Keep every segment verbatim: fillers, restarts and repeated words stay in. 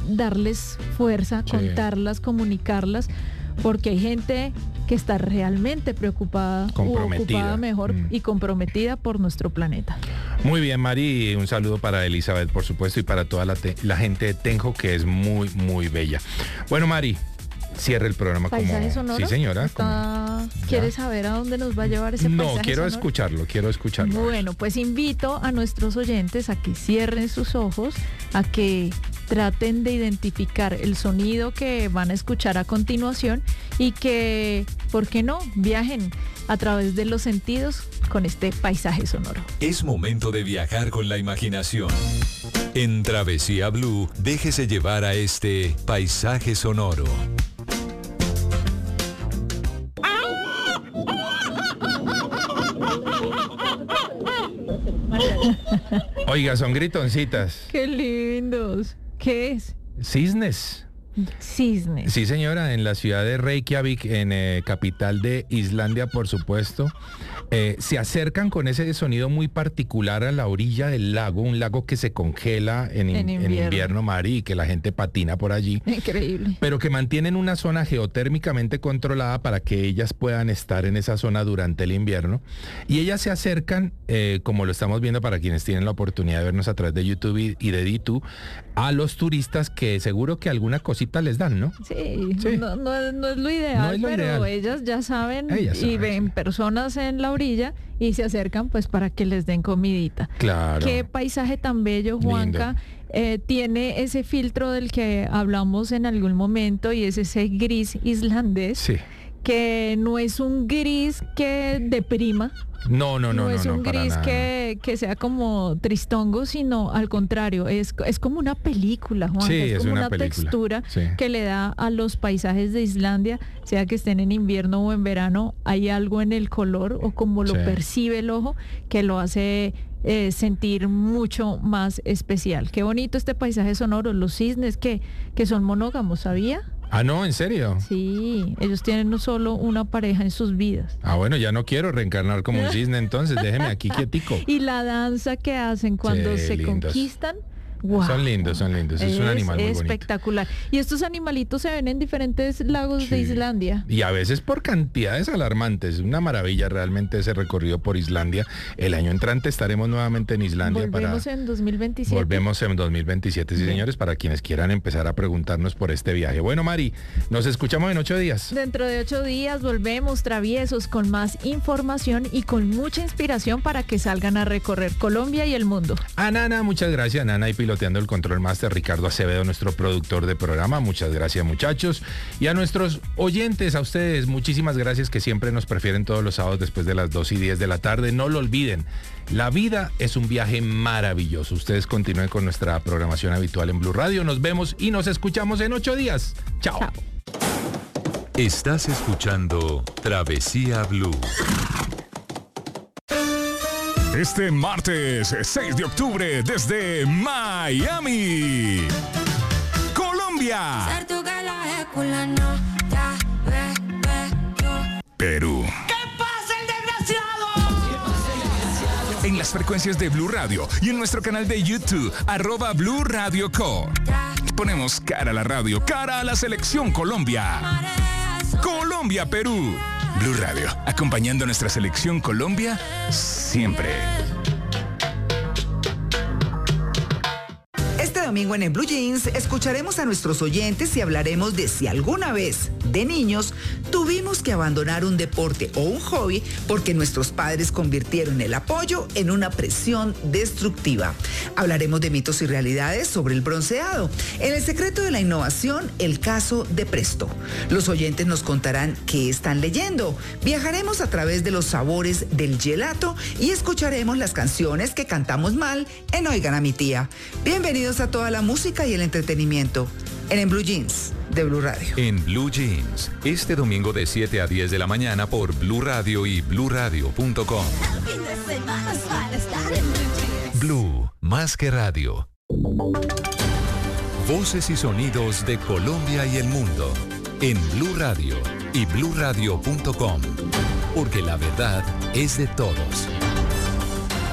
darles fuerza, Sí. contarlas, comunicarlas, porque hay gente que está realmente preocupada, u Comprometida. ocupada mejor Mm. y comprometida por nuestro planeta. Muy bien, Mari, un saludo para Elizabeth, por supuesto, y para toda la, te- la gente de Tenjo, que es muy, muy bella. Bueno, Mari, cierre el programa ¿Paisaje como... sonoro? Sí, señora. Está- como- ¿Quieres saber a dónde nos va a llevar ese No, paisaje quiero sonoro? escucharlo, quiero escucharlo. Bueno, pues invito a nuestros oyentes a que cierren sus ojos, a que traten de identificar el sonido que van a escuchar a continuación y que, ¿por qué no?, viajen a través de los sentidos con este paisaje sonoro. Es momento de viajar con la imaginación. En Travesía Blue, déjese llevar a este paisaje sonoro. Oiga, son gritoncitas. ¡Qué lindos! ¿Qué es? Cisnes. Cisnes. Sí, señora, en la ciudad de Reykjavik, en eh, capital de Islandia, por supuesto, eh, se acercan con ese sonido muy particular a la orilla del lago, un lago que se congela en, in- En en invierno. invierno, Mari, y que la gente patina por allí, Increíble. pero que mantienen una zona geotérmicamente controlada para que ellas puedan estar en esa zona durante el invierno. Y ellas se acercan, eh, como lo estamos viendo para quienes tienen la oportunidad de vernos a través de YouTube y, y de D dos, a los turistas que seguro que alguna cosita les dan, ¿no? Sí, Sí. No, no- no es lo ideal, No es lo pero ideal. ellas ya saben Ellas y saben, ven sí. personas en la orilla y se acercan pues para que les den comidita. Claro. Qué paisaje tan bello, Juanca. Eh, tiene ese filtro del que hablamos en algún momento y es ese gris islandés, Sí. que no es un gris que deprima. No, no, no, no, es no, un para gris nada, que, que sea como tristongo, sino al contrario, es, es como una película, Juan, Sí, es es como una una, película, textura sí. que le da a los paisajes de Islandia, sea que estén en invierno o en verano, hay algo en el color o como lo Sí. percibe el ojo que lo hace eh, sentir mucho más especial. Qué bonito este paisaje sonoro, los cisnes que, que son monógamos, ¿sabía? Ah, no, ¿en serio? Sí, ellos tienen no solo una pareja en sus vidas. Ah, bueno, ya no quiero reencarnar como un cisne, entonces déjeme aquí quietico. Y la danza que hacen cuando Sí, se lindos. conquistan. Wow. Son lindos, son lindos. Es un animal muy bonito. espectacular. Y estos animalitos se ven en diferentes lagos de Sí. Islandia. Y a veces por cantidades alarmantes. Una maravilla realmente ese recorrido por Islandia. El año entrante estaremos nuevamente en Islandia Volvemos para... en dos mil veintisiete. Volvemos en dos mil veintisiete, sí, Bien. señores, para quienes quieran empezar a preguntarnos por este viaje. Bueno, Mari, nos escuchamos en ocho días. Dentro de ocho días volvemos traviesos con más información y con mucha inspiración para que salgan a recorrer Colombia y el mundo. A Nana, muchas gracias, Nana, y piloteando el control master, Ricardo Acevedo, nuestro productor de programa. Muchas gracias, muchachos. Y a nuestros oyentes, a ustedes, muchísimas gracias que siempre nos prefieren todos los sábados después de las dos y diez de la tarde. No lo olviden, la vida es un viaje maravilloso. Ustedes continúen con nuestra programación habitual en Blue Radio. Nos vemos y nos escuchamos en ocho días. Chao. Chao. Estás escuchando Travesía Blue. Este martes seis de octubre desde Miami, Colombia, Perú. ¿Qué pasa, el desgraciado? En las frecuencias de Blue Radio y en nuestro canal de YouTube, arroba Blue Radio Co. Ponemos cara a la radio, cara a la selección Colombia. Colombia, Perú. Blue Radio, acompañando a nuestra selección Colombia siempre. Este domingo en el Blue Jeans escucharemos a nuestros oyentes y hablaremos de si alguna vez, de niños, tuvimos que abandonar un deporte o un hobby porque nuestros padres convirtieron el apoyo en una presión destructiva. Hablaremos de mitos y realidades sobre el bronceado. En El secreto de la innovación, el caso de Presto. Los oyentes nos contarán qué están leyendo. Viajaremos a través de los sabores del gelato y escucharemos las canciones que cantamos mal en Oigan a mi tía. Bienvenidos a toda la música y el entretenimiento en En Blue Jeans de Blue Radio. En Blue Jeans, este domingo de siete a diez de la mañana por Blue Radio y blue radio punto com. Blue, más que radio. Voces y sonidos de Colombia y el mundo en Blue Radio y blue radio punto com, porque la verdad es de todos.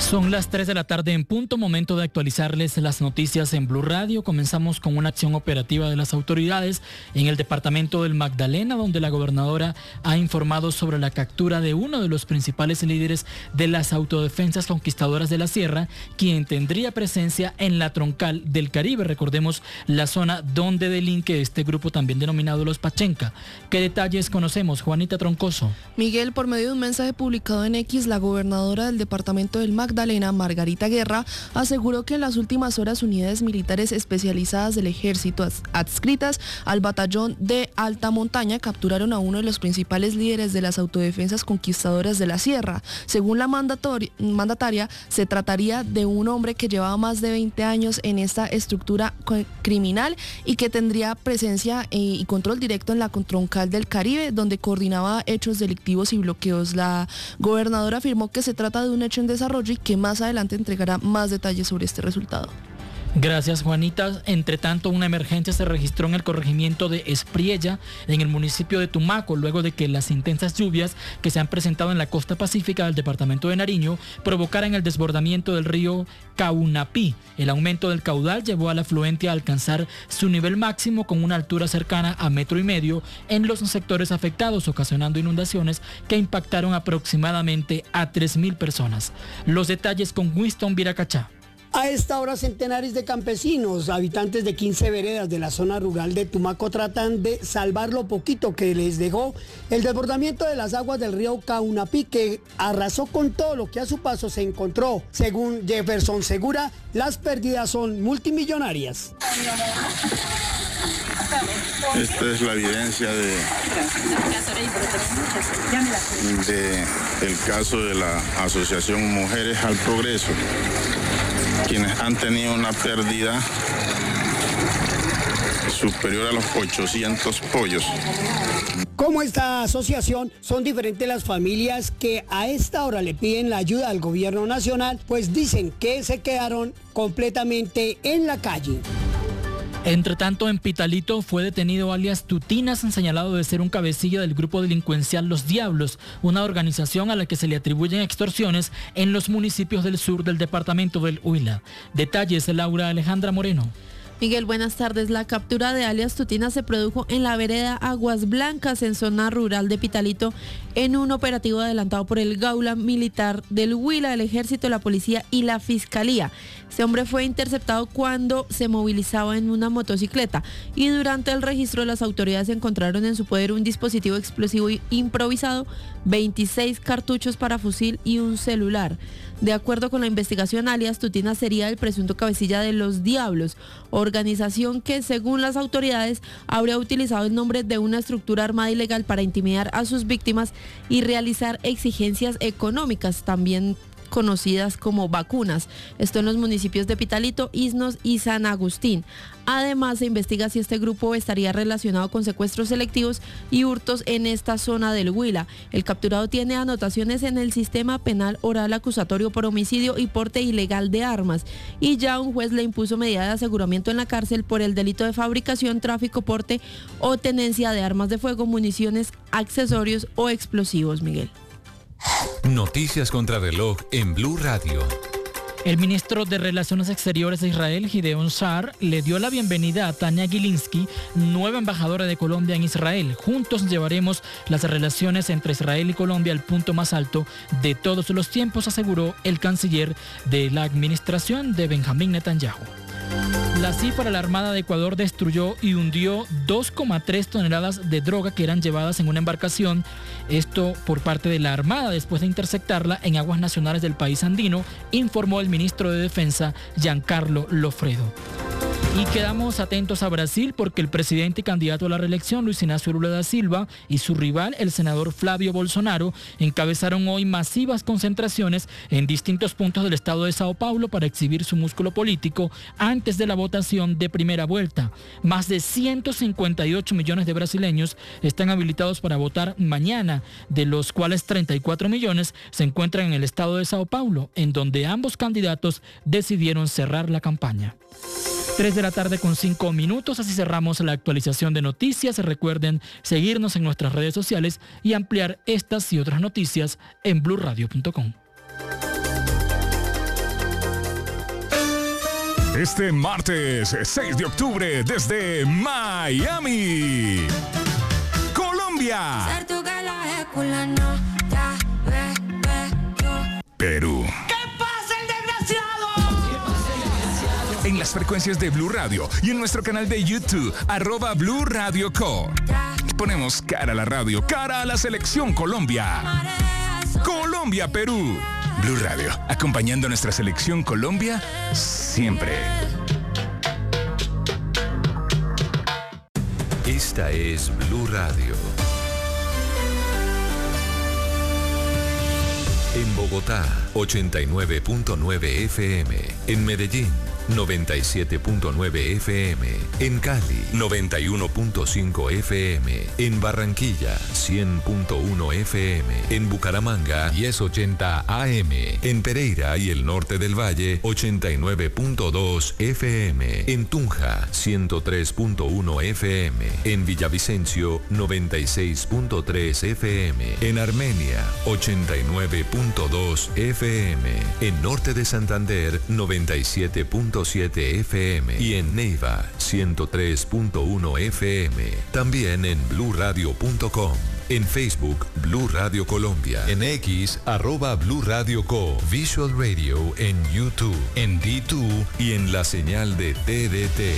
Son las tres de la tarde en punto, momento de actualizarles las noticias en Blue Radio. Comenzamos con una acción operativa de las autoridades en el departamento del Magdalena, donde la gobernadora ha informado sobre la captura de uno de los principales líderes de las autodefensas conquistadoras de la Sierra, quien tendría presencia en la Troncal del Caribe. Recordemos la zona donde delinque este grupo también denominado Los Pachenca. ¿Qué detalles conocemos, Juanita Troncoso? Miguel, por medio de un mensaje publicado en X, la gobernadora del departamento del Magdalena, Margarita Guerra, aseguró que en las últimas horas unidades militares especializadas del ejército adscritas al batallón de alta montaña capturaron a uno de los principales líderes de las autodefensas conquistadoras de la Sierra. Según la mandataria, se trataría de un hombre que llevaba más de veinte años en esta estructura criminal y que tendría presencia y control directo en la Troncal del Caribe, donde coordinaba hechos delictivos y bloqueos. La gobernadora afirmó que se trata de un hecho en desarrollo y que más adelante entregará más detalles sobre este resultado. Gracias, Juanita. Entre tanto, una emergencia se registró en el corregimiento de Espriella, en el municipio de Tumaco, luego de que las intensas lluvias que se han presentado en la costa pacífica del departamento de Nariño provocaran el desbordamiento del río Caunapí. El aumento del caudal llevó al afluente a alcanzar su nivel máximo con una altura cercana a metro y medio en los sectores afectados, ocasionando inundaciones que impactaron aproximadamente a tres mil personas. Los detalles con Winston Viracachá. A esta hora, centenares de campesinos, habitantes de quince veredas de la zona rural de Tumaco, tratan de salvar lo poquito que les dejó el desbordamiento de las aguas del río Caunapí, que arrasó con todo lo que a su paso se encontró. Según Jefferson Segura, las pérdidas son multimillonarias. Esta es la evidencia de, de el caso de la Asociación Mujeres al Progreso, quienes han tenido una pérdida superior a los ochocientos pollos. Como esta asociación, son diferentes las familias que a esta hora le piden la ayuda al gobierno nacional, pues dicen que se quedaron completamente en la calle. Entre tanto, en Pitalito fue detenido alias Tutinas, señalado de ser un cabecilla del grupo delincuencial Los Diablos, una organización a la que se le atribuyen extorsiones en los municipios del sur del departamento del Huila. Detalles de Laura Alejandra Moreno. Miguel, buenas tardes. La captura de alias Tutinas se produjo en la vereda Aguas Blancas, en zona rural de Pitalito, en un operativo adelantado por el Gaula Militar del Huila, el Ejército, la Policía y la Fiscalía. Este hombre fue interceptado cuando se movilizaba en una motocicleta y durante el registro las autoridades encontraron en su poder un dispositivo explosivo improvisado, veintiséis cartuchos para fusil y un celular. De acuerdo con la investigación, alias Tutinas sería el presunto cabecilla de Los Diablos, organización que, según las autoridades, habría utilizado el nombre de una estructura armada ilegal para intimidar a sus víctimas y realizar exigencias económicas, también conocidas como vacunas. Esto en los municipios de Pitalito, Isnos y San Agustín. Además, se investiga si este grupo estaría relacionado con secuestros selectivos y hurtos en esta zona del Huila. El capturado tiene anotaciones en el sistema penal oral acusatorio por homicidio y porte ilegal de armas, y ya un juez le impuso medida de aseguramiento en la cárcel por el delito de fabricación, tráfico, porte o tenencia de armas de fuego, municiones, accesorios o explosivos. Miguel. Noticias contra reloj en Blue Radio. El ministro de Relaciones Exteriores de Israel, Gideon Sa'ar, le dio la bienvenida a Tania Gilinski, nueva embajadora de Colombia en Israel. Juntos llevaremos las relaciones entre Israel y Colombia al punto más alto de todos los tiempos, aseguró el canciller de la administración de Benjamín Netanyahu. La cifra, la Armada de Ecuador destruyó y hundió dos coma tres toneladas de droga que eran llevadas en una embarcación, esto por parte de la Armada después de interceptarla en aguas nacionales del país andino, informó el ministro de Defensa, Giancarlo Lofredo. Y quedamos atentos a Brasil porque el presidente y candidato a la reelección, Luis Inácio Lula da Silva, y su rival, el senador Flavio Bolsonaro, encabezaron hoy masivas concentraciones en distintos puntos del estado de Sao Paulo para exhibir su músculo político antes de la votación de primera vuelta. Más de ciento cincuenta y ocho millones de brasileños están habilitados para votar mañana, de los cuales treinta y cuatro millones se encuentran en el estado de Sao Paulo, en donde ambos candidatos decidieron cerrar la campaña. tres de la tarde con cinco minutos, así cerramos la actualización de noticias. Recuerden seguirnos en nuestras redes sociales y ampliar estas y otras noticias en blue radio punto com. Este martes seis de octubre desde Miami, Colombia, Perú. ¡Que pase el desgraciado! En las frecuencias de Blue Radio y en nuestro canal de YouTube, arroba Blue Radio Co. Ponemos cara a la radio, cara a la selección Colombia. Colombia, Perú. Blue Radio, acompañando a nuestra selección Colombia siempre. Esta es Blue Radio. En Bogotá, ochenta y nueve punto nueve F M. En Medellín, noventa y siete punto nueve F M. En Cali, noventa y uno punto cinco F M. En Barranquilla, cien punto uno F M. En Bucaramanga, diez ochenta A M. En Pereira y el norte del Valle, ochenta y nueve punto dos F M. En Tunja, ciento tres punto uno F M. En Villavicencio, noventa y seis punto tres F M. En Armenia, ochenta y nueve punto dos F M. En norte de Santander, noventa y siete punto siete F M. Y en Neiva, ciento tres punto uno F M. También en blue radio punto com. En Facebook, Blue Radio Colombia. En X, arroba Blue Radio Co. Visual Radio en YouTube, en D dos y en la señal de T D T.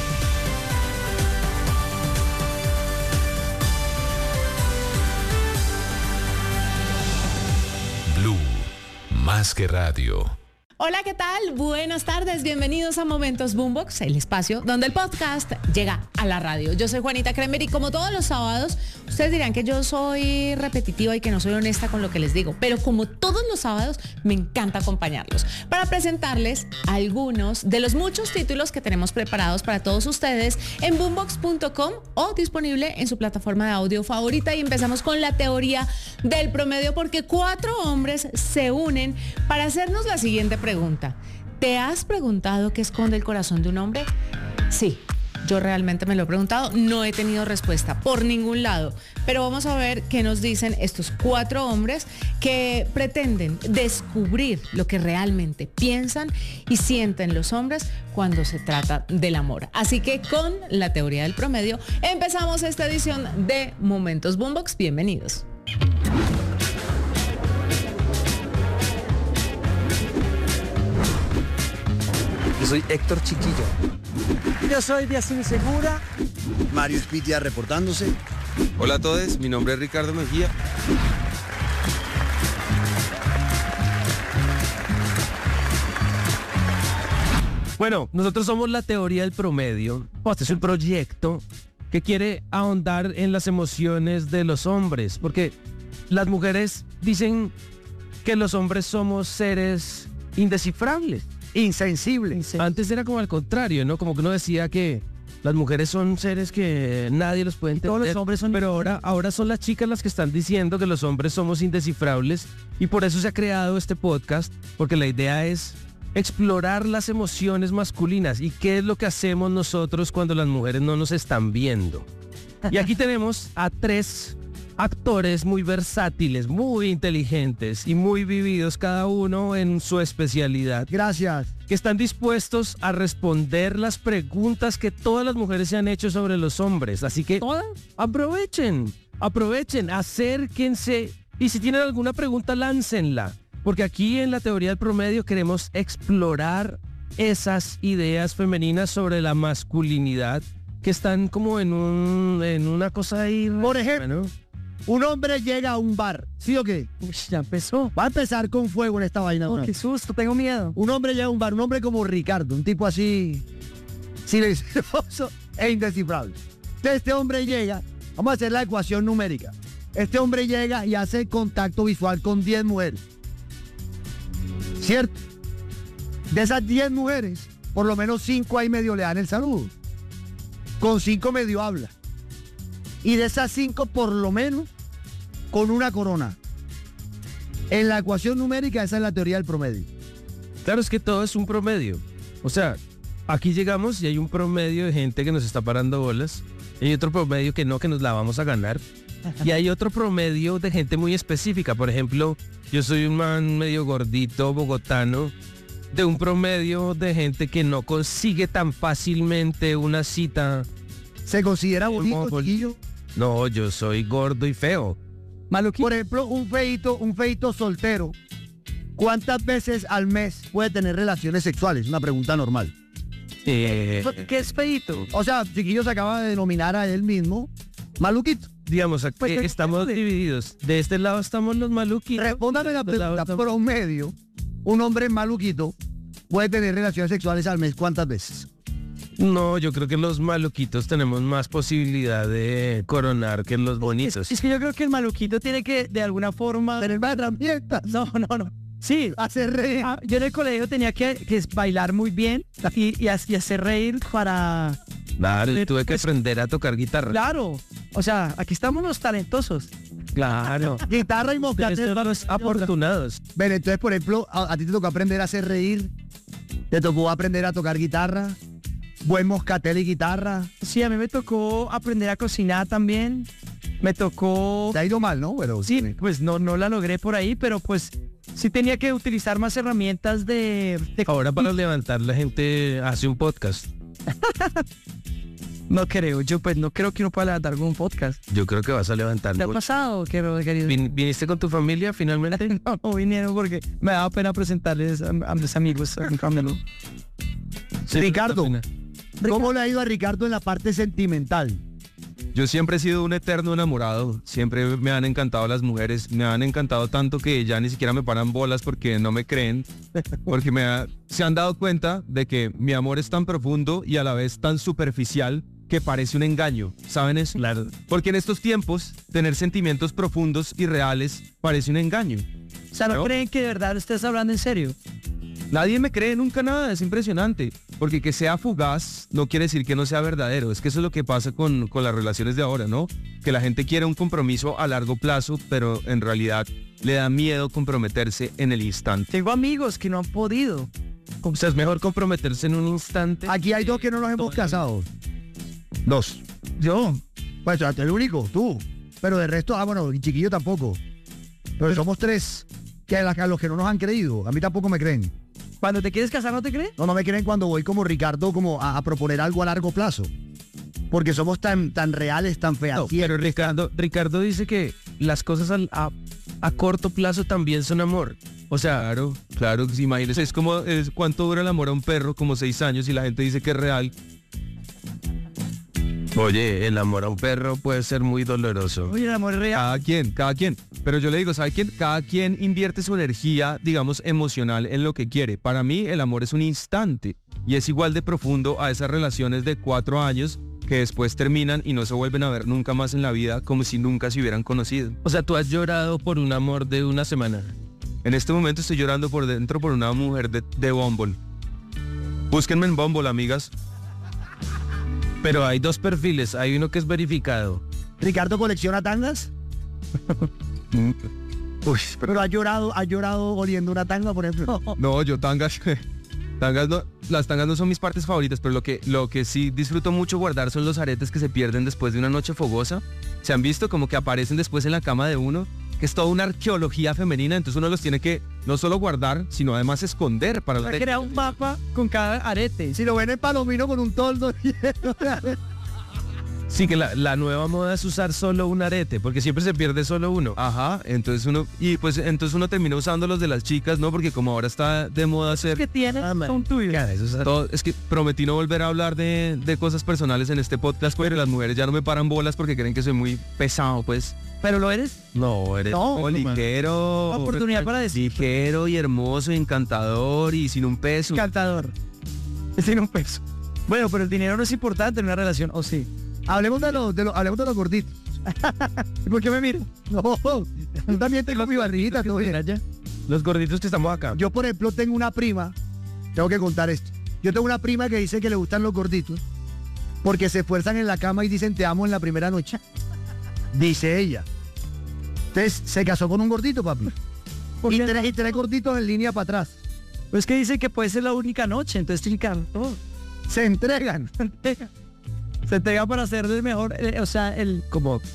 Blue, más que radio. Hola, ¿qué tal? Buenas tardes, bienvenidos a Momentos Boombox, el espacio donde el podcast llega a la radio. Yo soy Juanita Kremer y como todos los sábados, ustedes dirán que yo soy repetitiva y que no soy honesta con lo que les digo, pero como todos los sábados, me encanta acompañarlos para presentarles algunos de los muchos títulos que tenemos preparados para todos ustedes en boombox punto com o disponible en su plataforma de audio favorita. Y empezamos con la teoría del promedio, porque cuatro hombres se unen para hacernos la siguiente pregunta. Pregunta. ¿Te has preguntado qué esconde el corazón de un hombre? Sí, yo realmente me lo he preguntado, no he tenido respuesta por ningún lado, pero vamos a ver qué nos dicen estos cuatro hombres que pretenden descubrir lo que realmente piensan y sienten los hombres cuando se trata del amor. Así que con la teoría del promedio empezamos esta edición de Momentos Boombox. Bienvenidos. Yo soy Héctor Chiquillo. Yo soy Biasín Segura. Mario Espitia reportándose. Hola a todos, mi nombre es Ricardo Mejía. Bueno, nosotros somos la teoría del promedio. Este es un proyecto que quiere ahondar en las emociones de los hombres, porque las mujeres dicen que los hombres somos seres indescifrables. Insensible. Antes era como al contrario, ¿no? Como que uno decía que las mujeres son seres que nadie los puede entender. Todos los hombres son... Pero ahora, ahora son las chicas las que están diciendo que los hombres somos indescifrables, y por eso se ha creado este podcast, porque la idea es explorar las emociones masculinas y qué es lo que hacemos nosotros cuando las mujeres no nos están viendo. Y aquí tenemos a tres actores muy versátiles, muy inteligentes y muy vividos, cada uno en su especialidad. Gracias. Que están dispuestos a responder las preguntas que todas las mujeres se han hecho sobre los hombres. Así que ¿todas? aprovechen, aprovechen, acérquense y si tienen alguna pregunta, láncenla. Porque aquí en la teoría del promedio queremos explorar esas ideas femeninas sobre la masculinidad que están como en un en una cosa ahí. Por ejemplo, ¿no? Un hombre llega a un bar, ¿sí o qué? Uy, ya empezó. Va a empezar con fuego en esta vaina. Oh, qué susto, tengo miedo. Un hombre llega a un bar, un hombre como Ricardo, un tipo así silencioso e indescifrable. Entonces este hombre llega, vamos a hacer la ecuación numérica. Este hombre llega y hace contacto visual con diez mujeres. ¿Cierto? De esas diez mujeres, por lo menos cinco ahí medio le dan el saludo. Con cinco medio habla. Y de esas cinco, por lo menos, con una corona. En la ecuación numérica, esa es la teoría del promedio. Claro, es que todo es un promedio. O sea, aquí llegamos y hay un promedio de gente que nos está parando bolas. Y hay otro promedio que no, que nos la vamos a ganar. Y hay otro promedio de gente muy específica. Por ejemplo, yo soy un man medio gordito, bogotano, de un promedio de gente que no consigue tan fácilmente una cita. ¿Se considera bonito, chiquillo? No, yo soy gordo y feo. Por ejemplo, un feito, un feito soltero, ¿cuántas veces al mes puede tener relaciones sexuales? Una pregunta normal. Eh, ¿Qué es feito? O sea, chiquillo se acaba de denominar a él mismo maluquito. Digamos, aquí Pues, estamos divididos. De este lado estamos los maluquitos. Respóndame la pregunta. Promedio, un hombre maluquito puede tener relaciones sexuales al mes, ¿cuántas veces? No, yo creo que los maluquitos tenemos más posibilidad de coronar que los bonitos. Es, es que yo creo que el maluquito tiene que, de alguna forma... Tener más herramientas. No, no, no. Sí. Hacer reír. Ah, yo en el colegio tenía que, que bailar muy bien y, y, y hacer reír para... Claro, tuve que aprender a tocar guitarra. Claro. O sea, aquí estamos los talentosos. Claro. Guitarra y moscatero. Los afortunados. Ven, entonces, por ejemplo, a, a ti te tocó aprender a hacer reír. Te tocó aprender a tocar guitarra. Buen moscatel y guitarra. Sí, a mí me tocó aprender a cocinar también. Me tocó... Te ha ido mal, ¿no? Pero, sí, pues no, no la logré por ahí, pero pues sí tenía que utilizar más herramientas de... de... Ahora para levantar la gente hace un podcast. No creo, yo pues no creo que uno pueda levantar con un podcast. Yo creo que vas a levantar. ¿Te ha pasado, querido? ¿Vin ¿Viniste con tu familia finalmente? No, no vinieron porque me daba pena presentarles a, a mis amigos. Sí, Ricardo, ¿cómo le ha ido a Ricardo en la parte sentimental? Yo siempre he sido un eterno enamorado, siempre me han encantado las mujeres, me han encantado tanto que ya ni siquiera me paran bolas porque no me creen, porque me ha, se han dado cuenta de que mi amor es tan profundo y a la vez tan superficial que parece un engaño, ¿saben eso? Claro. Porque en estos tiempos, tener sentimientos profundos y reales parece un engaño. O sea, ¿no, ¿no? creen que de verdad estés hablando en serio? Nadie me cree nunca nada, es impresionante. Porque que sea fugaz no quiere decir que no sea verdadero. Es que eso es lo que pasa con, con las relaciones de ahora, ¿no? Que la gente quiere un compromiso a largo plazo, pero en realidad le da miedo comprometerse en el instante. Tengo amigos que no han podido. O sea, es mejor comprometerse en un instante. Aquí hay dos que no nos hemos casado. Dos. Yo. Pues el único, tú. Pero de resto, ah, bueno, y chiquillo tampoco. Pero, pero somos tres. Que a, a los que no nos han creído. A mí tampoco me creen. ¿Cuando te quieres casar no te creen? No, no me creen cuando voy como Ricardo como a, a proponer algo a largo plazo. Porque somos tan, tan reales, tan feas. No, pero Ricardo, Ricardo dice que las cosas al, a, a corto plazo también son amor. O sea, claro, claro, imagínese, es como es, cuánto dura el amor a un perro, como seis años y la gente dice que es real. Oye, el amor a un perro puede ser muy doloroso. Oye, el amor es real. Cada quien, cada quien. Pero yo le digo, ¿sabe quién? Cada quien invierte su energía, digamos, emocional en lo que quiere. Para mí, el amor es un instante. Y es igual de profundo a esas relaciones de cuatro años que después terminan y no se vuelven a ver nunca más en la vida, como si nunca se hubieran conocido. O sea, tú has llorado por un amor de una semana. En este momento estoy llorando por dentro por una mujer de, de Bumble. Búsquenme en Bumble, amigas. Pero hay dos perfiles, hay uno que es verificado. ¿Ricardo colecciona tangas? Uy, pero, pero ha llorado, ha llorado oliendo una tanga, por ejemplo. No, yo tangas, tangas no, las tangas no son mis partes favoritas, pero lo que, lo que sí disfruto mucho guardar son los aretes que se pierden después de una noche fogosa. ¿Se han visto? Como que aparecen después en la cama de uno, que es toda una arqueología femenina, entonces uno los tiene que no solo guardar, sino además esconder para... Para crear un mapa con cada arete. Si lo ven en Palomino con un toldo. Sí, que la, la nueva moda es usar solo un arete, porque siempre se pierde solo uno. Ajá, entonces uno, y pues entonces uno termina usando los de las chicas, ¿no? Porque como ahora está de moda hacer... ¿Qué tienes? Ah, son tuyos. Eso es, todo, es que prometí no volver a hablar de, de cosas personales en este podcast, pero las mujeres ya no me paran bolas porque creen que soy muy pesado, pues. ¿Pero lo eres? No, eres no, oh, ligero. Oportunidad para decir. Ligero y hermoso, encantador y sin un peso. Encantador. Sin un peso. Bueno, pero el dinero no es importante en una relación, ¿o sí? Hablemos de los, de los, hablemos de los gorditos. ¿Por qué me miro? No, yo también tengo mi barriguita, todo bien. Allá. Los gorditos que estamos acá. Yo, por ejemplo, tengo una prima, tengo que contar esto. Yo tengo una prima que dice que le gustan los gorditos porque se esfuerzan en la cama y dicen te amo en la primera noche. Dice ella. Entonces, se casó con un gordito, papi. Y tres, y tres gorditos en línea para atrás. Pues que dice que puede ser la única noche, entonces Ricardo. Oh. Se entregan. Se entrega. Se entrega para hacer el mejor, eh, o sea, el... Como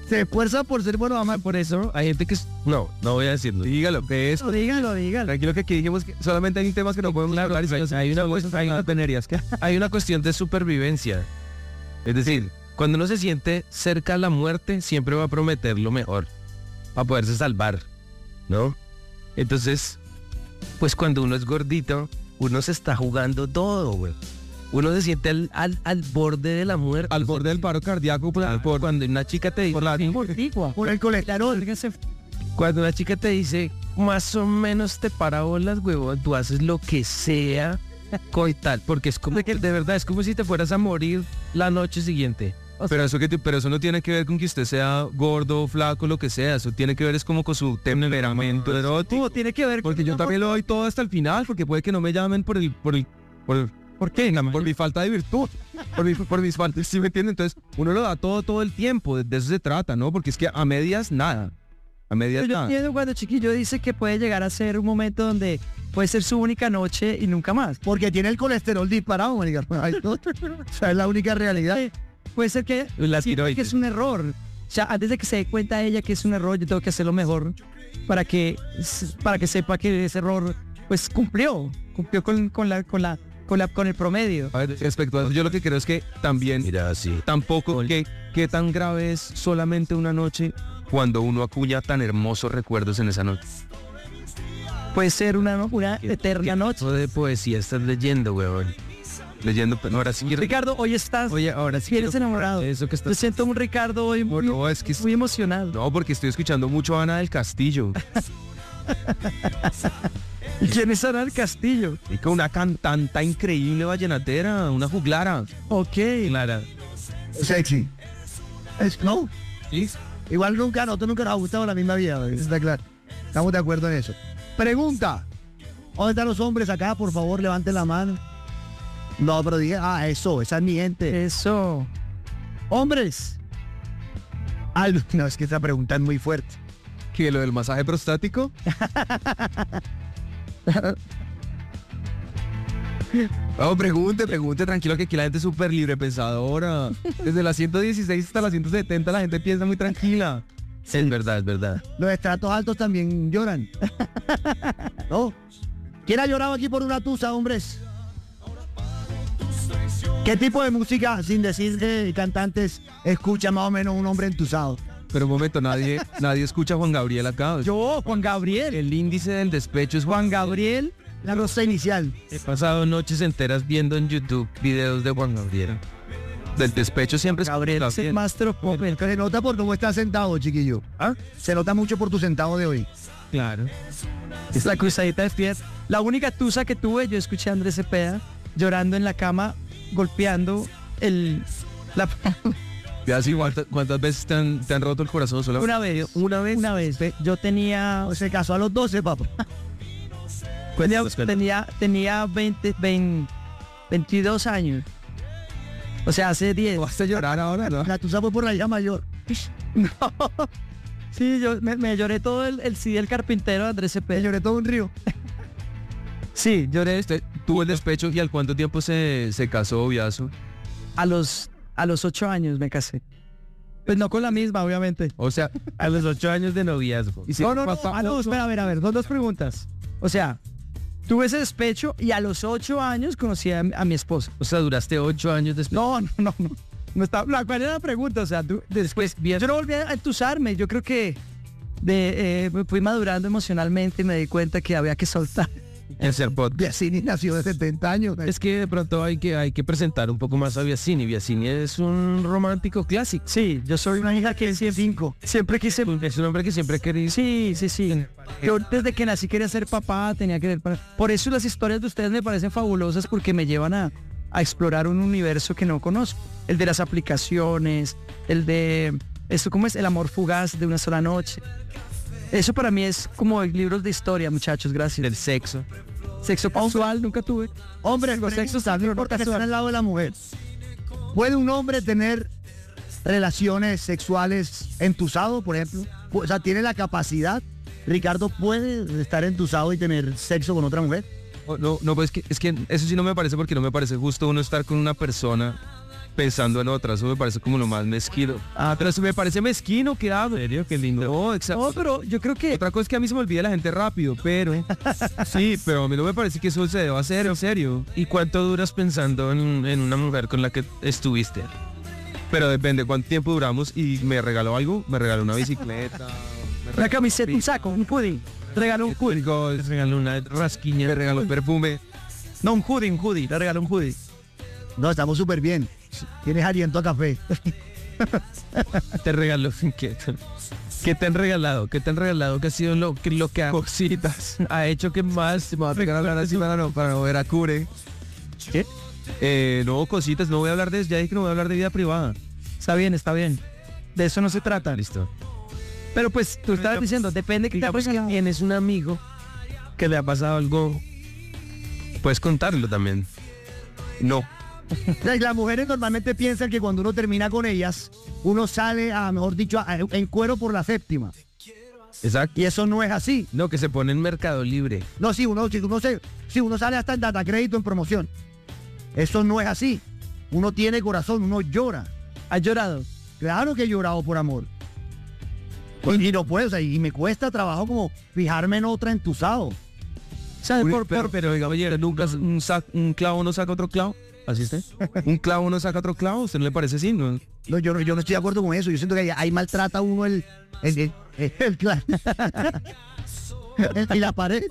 Se esfuerza por ser bueno mamá. Por eso hay gente que es... No, no voy a decirlo. Dígalo, que es... Dígalo, dígalo. Tranquilo que aquí dijimos que solamente hay temas que no podemos Claro, hablar. hay, hay una, cuestión- hay, una, hay una cuestión de supervivencia. Es decir, cuando uno se siente cerca a la muerte, siempre va a prometer lo mejor para poderse salvar, ¿no? Entonces, pues cuando uno es gordito, uno se está jugando todo, güey. Uno se siente al, al, al borde de la muerte. Al borde del paro cardíaco por, por cuando una chica te dice... Por la, por el colesterol. Cuando una chica te dice, más o menos te para bolas, huevón, tú haces lo que sea con tal, porque es como que de verdad es como si te fueras a morir la noche siguiente. O sea, pero eso que te- pero eso no tiene que ver con que usted sea gordo, flaco, lo que sea. Eso tiene que ver es como con su temperamento erótico. Tiene que ver Porque yo también lo doy todo hasta el final, porque puede que no me llamen por el, por el, por el- ¿Por qué? por mi falta de virtud, por, mi- por mis faltas, ¿sí me entiende? Entonces, uno lo da todo todo el tiempo, de, de eso se trata, ¿no? Porque es que a medias nada, a medias Yo nada. entiendo cuando Chiquillo dice que puede llegar a ser un momento donde puede ser su única noche y nunca más. Porque tiene el colesterol disparado, marica. Ay, no. O sea, es la única realidad. Sí, puede ser que, Las sienta que tiroides. es un error. O sea, antes de que se dé cuenta ella que es un error, yo tengo que hacerlo mejor para que para que sepa que ese error pues cumplió, cumplió con, con la con la con la con el promedio. A ver, respecto a eso, yo lo que creo es que también, mira, sí. tampoco, que, que tan grave es solamente una noche cuando uno acuña tan hermosos recuerdos en esa noche. Puede ser una, ¿no? una eterna noche. Eso de poesía estás leyendo, huevón. Leyendo, pero ahora sí quiero... Ricardo, hoy estás Oye, ahora sí eres quiero- enamorado. Eso que Yo estás... siento un Ricardo hoy muy, No, es que... muy emocionado. No, porque estoy escuchando mucho a Ana del Castillo. ¿Y quién es Ana del Castillo? Y con una cantanta increíble vallenatera, una juglara. Ok. Clara. Sexy. Es, no. ¿Sí? Igual nunca, nosotros nunca nos ha gustado la misma vida, está claro. Estamos de acuerdo en eso. Pregunta. ¿Dónde están los hombres acá? Por favor, levanten la mano. No, pero dije, ah, eso, esa es mi gente. Eso. Hombres. Algo, no, es que esta pregunta es muy fuerte. ¿Que lo del masaje prostático? Oh, pregunte, pregunte, tranquilo, que aquí la gente es súper libre pensadora. Desde la ciento dieciséis hasta la ciento setenta la gente piensa muy tranquila. Es verdad, es verdad. Los estratos altos también lloran. ¿No? ¿Quién ha llorado aquí por una tusa, hombres? ¿Qué tipo de música, sin decir de cantantes, escucha más o menos un hombre entusado? Pero un momento, nadie, nadie escucha a Juan Gabriel acá. Yo, Juan Gabriel. El índice del despecho es Juan Gabriel. La rosa inicial. He pasado noches enteras viendo en YouTube videos de Juan Gabriel. Del despecho siempre es Gabriel es el master of pop. Se nota por cómo estás sentado, chiquillo. ¿Ah? Se nota mucho por tu sentado de hoy. Claro. Es la cruzadita de pies. La única tusa que tuve, yo escuché a Andrés Cepeda llorando en la cama, golpeando el... La... Ya sí, ¿cuántas, cuántas veces te han, te han roto el corazón? Solo Una vez, una vez, una vez. Yo tenía... Se casó a los doce, papá. Tenía, tenía, tenía veinte, veinte, veintidós años. O sea, hace diez. Vas a llorar ahora, ¿no? La tusa fue por la hija mayor. No. Sí, yo me, me lloré todo el, el C D del carpintero de Andrés Cepeda. Me lloré todo un río. Sí, lloré Usted tuvo el despecho y al cuánto tiempo se, se casó, Viazo. a los a los ocho años me casé. Pues no con la misma, obviamente. O sea, A los ocho años de noviazgo. y si No, no, no. papá- Ah, no, espera, a ver, a ver, dos, dos preguntas. O sea, tuve ese despecho y a los ocho años conocí a, a mi esposa. O sea, duraste ocho años después. No, no, no, no. No está, la, ¿cuál era la pregunta? O sea, tú, después, yo no volví a entusarme. Yo creo que de, eh, me fui madurando emocionalmente y me di cuenta que había que soltar. En ser podcast. Biasini nació de setenta años. Es que de pronto hay que, hay que presentar un poco más a Biasini. Biasini es un romántico clásico. Sí, yo soy una hija que siempre, siempre quise... Es un hombre que siempre ha querido. Sí, sí, sí. Yo desde que nací quería ser papá, tenía que ser papá. Por eso las historias de ustedes me parecen fabulosas porque me llevan a, a explorar un universo que no conozco. El de las aplicaciones, el de... Esto, ¿cómo es? El amor fugaz de una sola noche. Eso para mí es como libros de historia, muchachos, gracias. Del sexo. Sexo casual, nunca tuve. Hombre, los sexos no importa que estén al lado de la mujer. ¿Puede un hombre tener relaciones sexuales entusado, por ejemplo? O sea, ¿tiene la capacidad? Ricardo puede estar entusado y tener sexo con otra mujer. Oh, no, no, pues es que, es que eso sí no me parece porque no me parece justo uno estar con una persona pensando en otras. Eso me parece como lo más mezquino. Ah, pero eso me parece mezquino, ¿qué hago? ¿En serio? Qué lindo. No, exacto. No, pero yo creo que... Otra cosa es que a mí se me olvida la gente rápido, pero... sí, pero a mí no me parece que eso se deba hacer, en serio. ¿Y cuánto duras pensando en, en una mujer con la que estuviste? Pero depende cuánto tiempo duramos y me regaló algo, me regaló una bicicleta. Una camiseta, un saco, un hoodie. Regaló un hoodie. Le regaló una rasquiña. Me regaló perfume. No, un hoodie, un hoodie. Le regaló un hoodie. No, estamos súper bien. Tienes aliento a café. Te regaló, ¿qué? ¿Qué te han regalado? ¿Qué te han regalado? ¿Qué ha sido lo que, lo que ha, cositas ha hecho que más? Me va a pegar a hablar así para no, para no ver a Cure. ¿Qué? Eh, no, cositas, no voy a hablar de eso. Ya dije que no voy a hablar de vida privada. Está bien, está bien. De eso no se trata. Listo. Pero pues tú estabas diciendo, depende que digamos que tienes un amigo que le ha pasado algo. Puedes contarlo también. No. Las mujeres normalmente piensan que cuando uno termina con ellas, uno sale, a mejor dicho, a- en cuero por la séptima. Exacto. Y eso no es así. No, que se pone en Mercado Libre. No, si uno, si uno, se, si uno sale hasta en data crédito en promoción. Eso no es así. Uno tiene corazón, uno llora. ¿Has llorado? Claro que he llorado por amor. Y, y no puedo, o sea, y me cuesta trabajo como fijarme en otra entusado. ¿Sabes? Por, pero, pero digamos, oye, nunca un, sac, un clavo no saca otro clavo. ¿Así está? ¿Un clavo no saca otro clavo? ¿Usted no le parece así? No, no yo, yo no estoy de acuerdo con eso. Yo siento que ahí, ahí maltrata uno el, el, el, el, el clavo. Y la pared.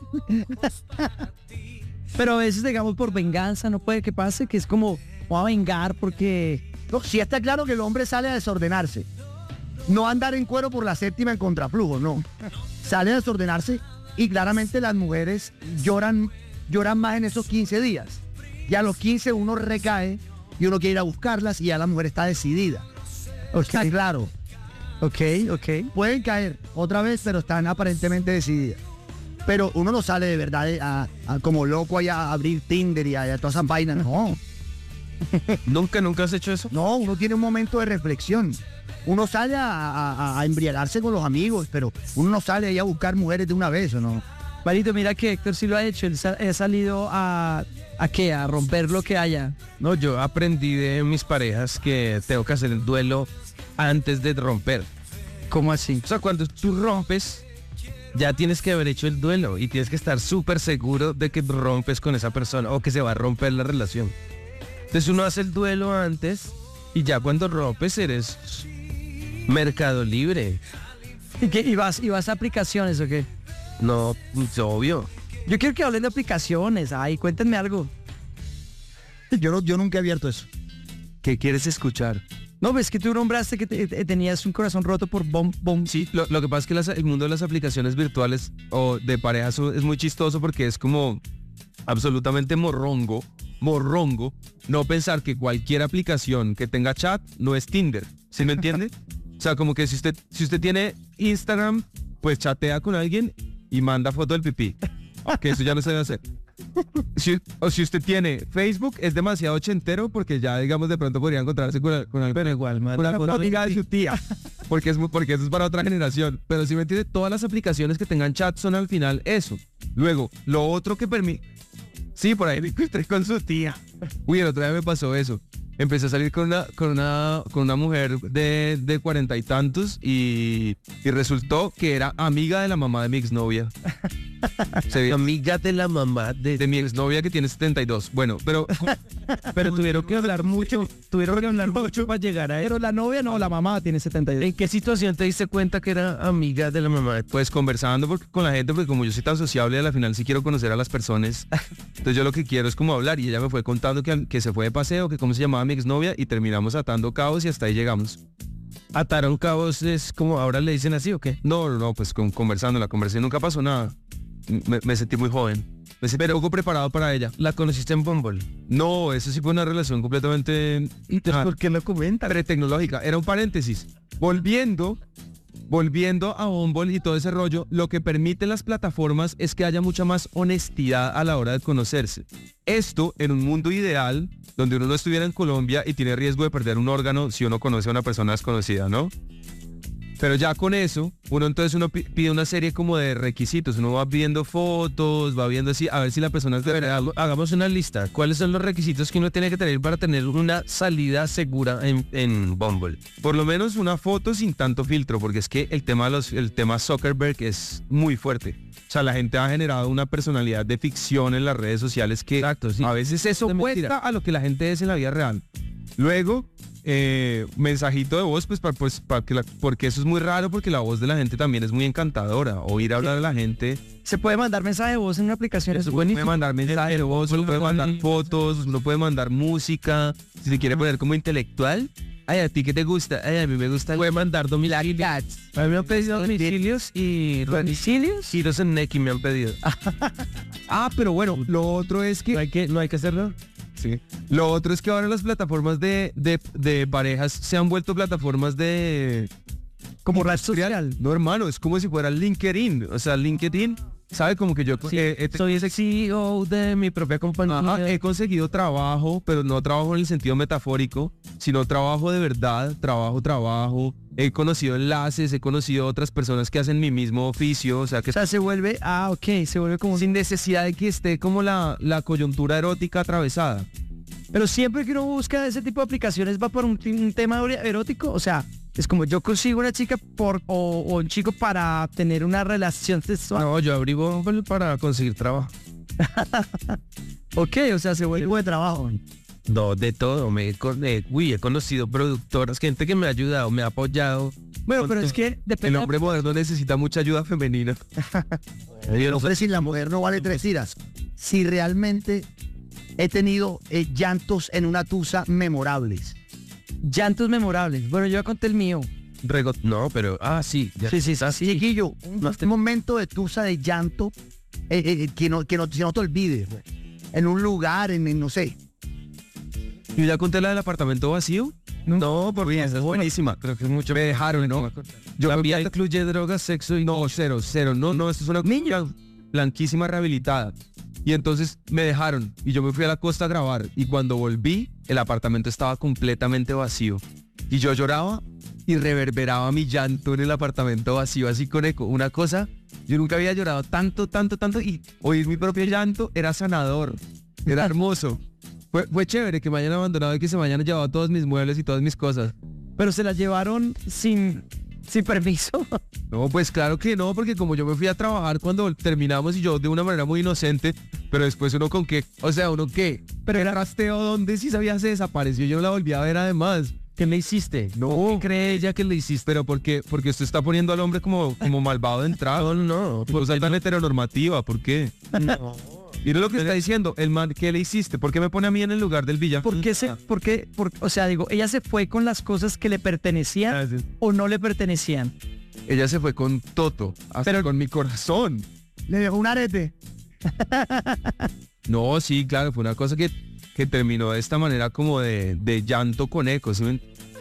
Pero a veces, digamos, por venganza, no puede que pase, que es como, voy a vengar porque... No, sí está claro que el hombre sale a desordenarse. No andar en cuero por la séptima en contraflujo, no. Sale a desordenarse y claramente las mujeres lloran, lloran más en esos quince días. Y a los quince uno recae y uno quiere ir a buscarlas y ya la mujer está decidida. Está claro. Ok, ok. Pueden caer otra vez, pero están aparentemente decididas. Pero uno no sale de verdad a, a como loco allá a abrir Tinder y a, a todas esas vainas, no. ¿Nunca, nunca has hecho eso? No, uno tiene un momento de reflexión. Uno sale a, a, a embriagarse con los amigos, pero uno no sale ahí a buscar mujeres de una vez, ¿o no? Marito, mira que Héctor sí lo ha hecho. Él sa- ha salido a... ¿A qué? A romper lo que haya. No, yo aprendí de mis parejas que tengo que hacer el duelo antes de romper. ¿Cómo así? O sea, cuando tú rompes, ya tienes que haber hecho el duelo y tienes que estar súper seguro de que rompes con esa persona o que se va a romper la relación. Entonces uno hace el duelo antes y ya cuando rompes eres Mercado Libre. ¿Y, qué? ¿Y, vas, ¿Y vas a aplicaciones o qué? No, es obvio. Yo quiero que hablen de aplicaciones. Ay, cuéntenme algo. Yo, no, yo nunca he abierto eso. ¿Qué quieres escuchar? No, ves que tú nombraste que te, te, tenías un corazón roto por bom, bom. Sí, lo, lo que pasa es que las, el mundo de las aplicaciones virtuales o de parejas es muy chistoso porque es como absolutamente morrongo, morrongo, no pensar que cualquier aplicación que tenga chat no es Tinder. ¿Sí me entiende? O sea, como que si usted, si usted tiene Instagram, pues chatea con alguien y manda foto del pipí. Que eso ya no se debe hacer. Si, o si usted tiene Facebook, es demasiado ochentero porque ya, digamos, de pronto podría encontrarse con, con, con Pero igual, man. una foto amiga de su tía. Porque, es, muy- porque eso es para otra generación. Pero si me entiende, todas las aplicaciones que tengan chat son al final eso. Luego, lo otro que permite... Sí, por ahí me encontré con su tía. Uy, el otro día me pasó eso. Empecé a salir con una, con una, con una mujer de, de cuarenta y tantos y, y resultó que era amiga de la mamá de mi exnovia. Se ve- Amiga de la mamá de... de mi exnovia que tiene setenta y dos. Bueno, pero Pero tuvieron que hablar mucho. Tuvieron que hablar mucho para llegar a él. Pero la novia no, la mamá tiene setenta y dos. ¿En qué situación te diste cuenta que era amiga de la mamá? pues conversando porque- con la gente, porque como yo soy tan sociable, a la final sí quiero conocer a las personas. Entonces yo lo que quiero es como hablar y ella me fue contando que, que se fue de paseo, que cómo se llamaba mi exnovia y terminamos atando cabos y hasta ahí llegamos. ¿Ataron cabos es como ahora le dicen así o qué? No, no, no, pues con, conversando, la conversación nunca pasó nada. Me, me sentí muy joven. Me sentí poco preparado para ella. ¿La conociste en Bumble? No, eso sí fue una relación completamente Entonces, ah, ¿por qué lo comentan? pretecnológica. Era un paréntesis. Volviendo, volviendo a Bumble y todo ese rollo, lo que permiten las plataformas es que haya mucha más honestidad a la hora de conocerse. Esto en un mundo ideal, donde uno no estuviera en Colombia y tiene riesgo de perder un órgano si uno conoce a una persona desconocida, ¿no? Pero ya con eso, uno entonces uno pi- pide una serie como de requisitos. Uno va viendo fotos, va viendo así, a ver si la persona es de verdad. Hagamos una lista. ¿Cuáles son los requisitos que uno tiene que tener para tener una salida segura en, en Bumble? Por lo menos una foto sin tanto filtro, porque es que el tema de los, el tema Zuckerberg es muy fuerte. O sea, la gente ha generado una personalidad de ficción en las redes sociales que Exacto, sí. a veces es opuesta a lo que la gente es en la vida real. Luego, eh, mensajito de voz, pues, para, pues para que la, porque eso es muy raro, porque la voz de la gente también es muy encantadora. Oír hablar a la gente. Se puede mandar mensaje de voz en una aplicación. Eso puede mandar mensaje de voz, uno puede mandar fotos, uno puede mandar música. Si se quiere poner como intelectual. Ay, ¿a ti qué te gusta? Ay, a mí me gusta. Puede mandar domicilios. A mí me han pedido domicilios y domicilios y los en Neki me han pedido. Ah, pero bueno, lo otro es que... No hay que, no hay que hacerlo. Sí. Lo otro es que ahora las plataformas de, de, de parejas se han vuelto plataformas de... Como red social. No, hermano, es como si fuera LinkedIn. O sea, LinkedIn, ¿sabe? Como que yo... Sí, eh, eh, soy el C E O de mi propia compañía. Ajá, he conseguido trabajo, pero no trabajo en el sentido metafórico, sino trabajo de verdad, trabajo, trabajo. He conocido enlaces, he conocido otras personas que hacen mi mismo oficio, o sea que... O sea, se vuelve, ah, ok, se vuelve como... Sin necesidad de que esté como la, la coyuntura erótica atravesada. Pero siempre que uno busca ese tipo de aplicaciones va por un, un tema erótico, o sea, es como yo consigo una chica por o, o un chico para tener una relación sexual. No, yo abrí Bumble para conseguir trabajo. Ok, o sea, se vuelve Tipo de trabajo. No, de todo. Me, he con- eh, uy, he conocido productoras, gente que me ha ayudado, me ha apoyado. Bueno, pero es que depende. El hombre moderno necesita mucha ayuda femenina. No sé si la mujer no vale tres tiras. Si realmente he tenido eh, llantos en una tusa memorables. Llantos memorables. Bueno, yo ya conté el mío. Rego- no, pero, ah, sí. ya- Sí, sí, sí. Chiquillo, un, un momento de tusa, de llanto, eh, eh, que, no, que, no, que no te olvides. Pues. En un lugar, en, en no sé. Yo ya conté la del apartamento vacío. No, por bien, esa es buenísima. Creo que es mucho. Me dejaron, ¿no? Yo La también vida incluye drogas, sexo y... No, cero, cero. No, no, esto es una niña blanquísima rehabilitada. Y entonces me dejaron y yo me fui a la costa a grabar. Y cuando volví, el apartamento estaba completamente vacío. Y yo lloraba y reverberaba mi llanto en el apartamento vacío, así con eco. Una cosa, yo nunca había llorado tanto, tanto, tanto. Y oír mi propio llanto era sanador. Era hermoso. Fue, fue chévere que me hayan abandonado y que se me hayan llevado todos mis muebles y todas mis cosas. Pero se las llevaron sin, sin permiso. No, pues claro que no, porque como yo me fui a trabajar cuando terminamos y yo de una manera muy inocente, pero después uno con qué, o sea, uno qué, pero era rasteo donde si sabía se desapareció, yo no la volví a ver además. ¿Qué le hiciste? No, ¿Qué cree ella que le hiciste? pero porque porque usted está poniendo al hombre como, como malvado de entrada. No, no. Pues es tan heteronormativa, ¿por qué? No. Mire lo que está diciendo, el man, ¿qué le hiciste? ¿Por qué me pone a mí en el lugar del villano? ¿Por qué se, por qué, por- o sea, digo, ella se fue con las cosas que le pertenecían Ah, sí. o no le pertenecían? Ella se fue con Toto, hasta Pero- con mi corazón. Le dejó un arete. No, sí, claro, fue una cosa que, que terminó de esta manera como de, de llanto con eco, ¿sí?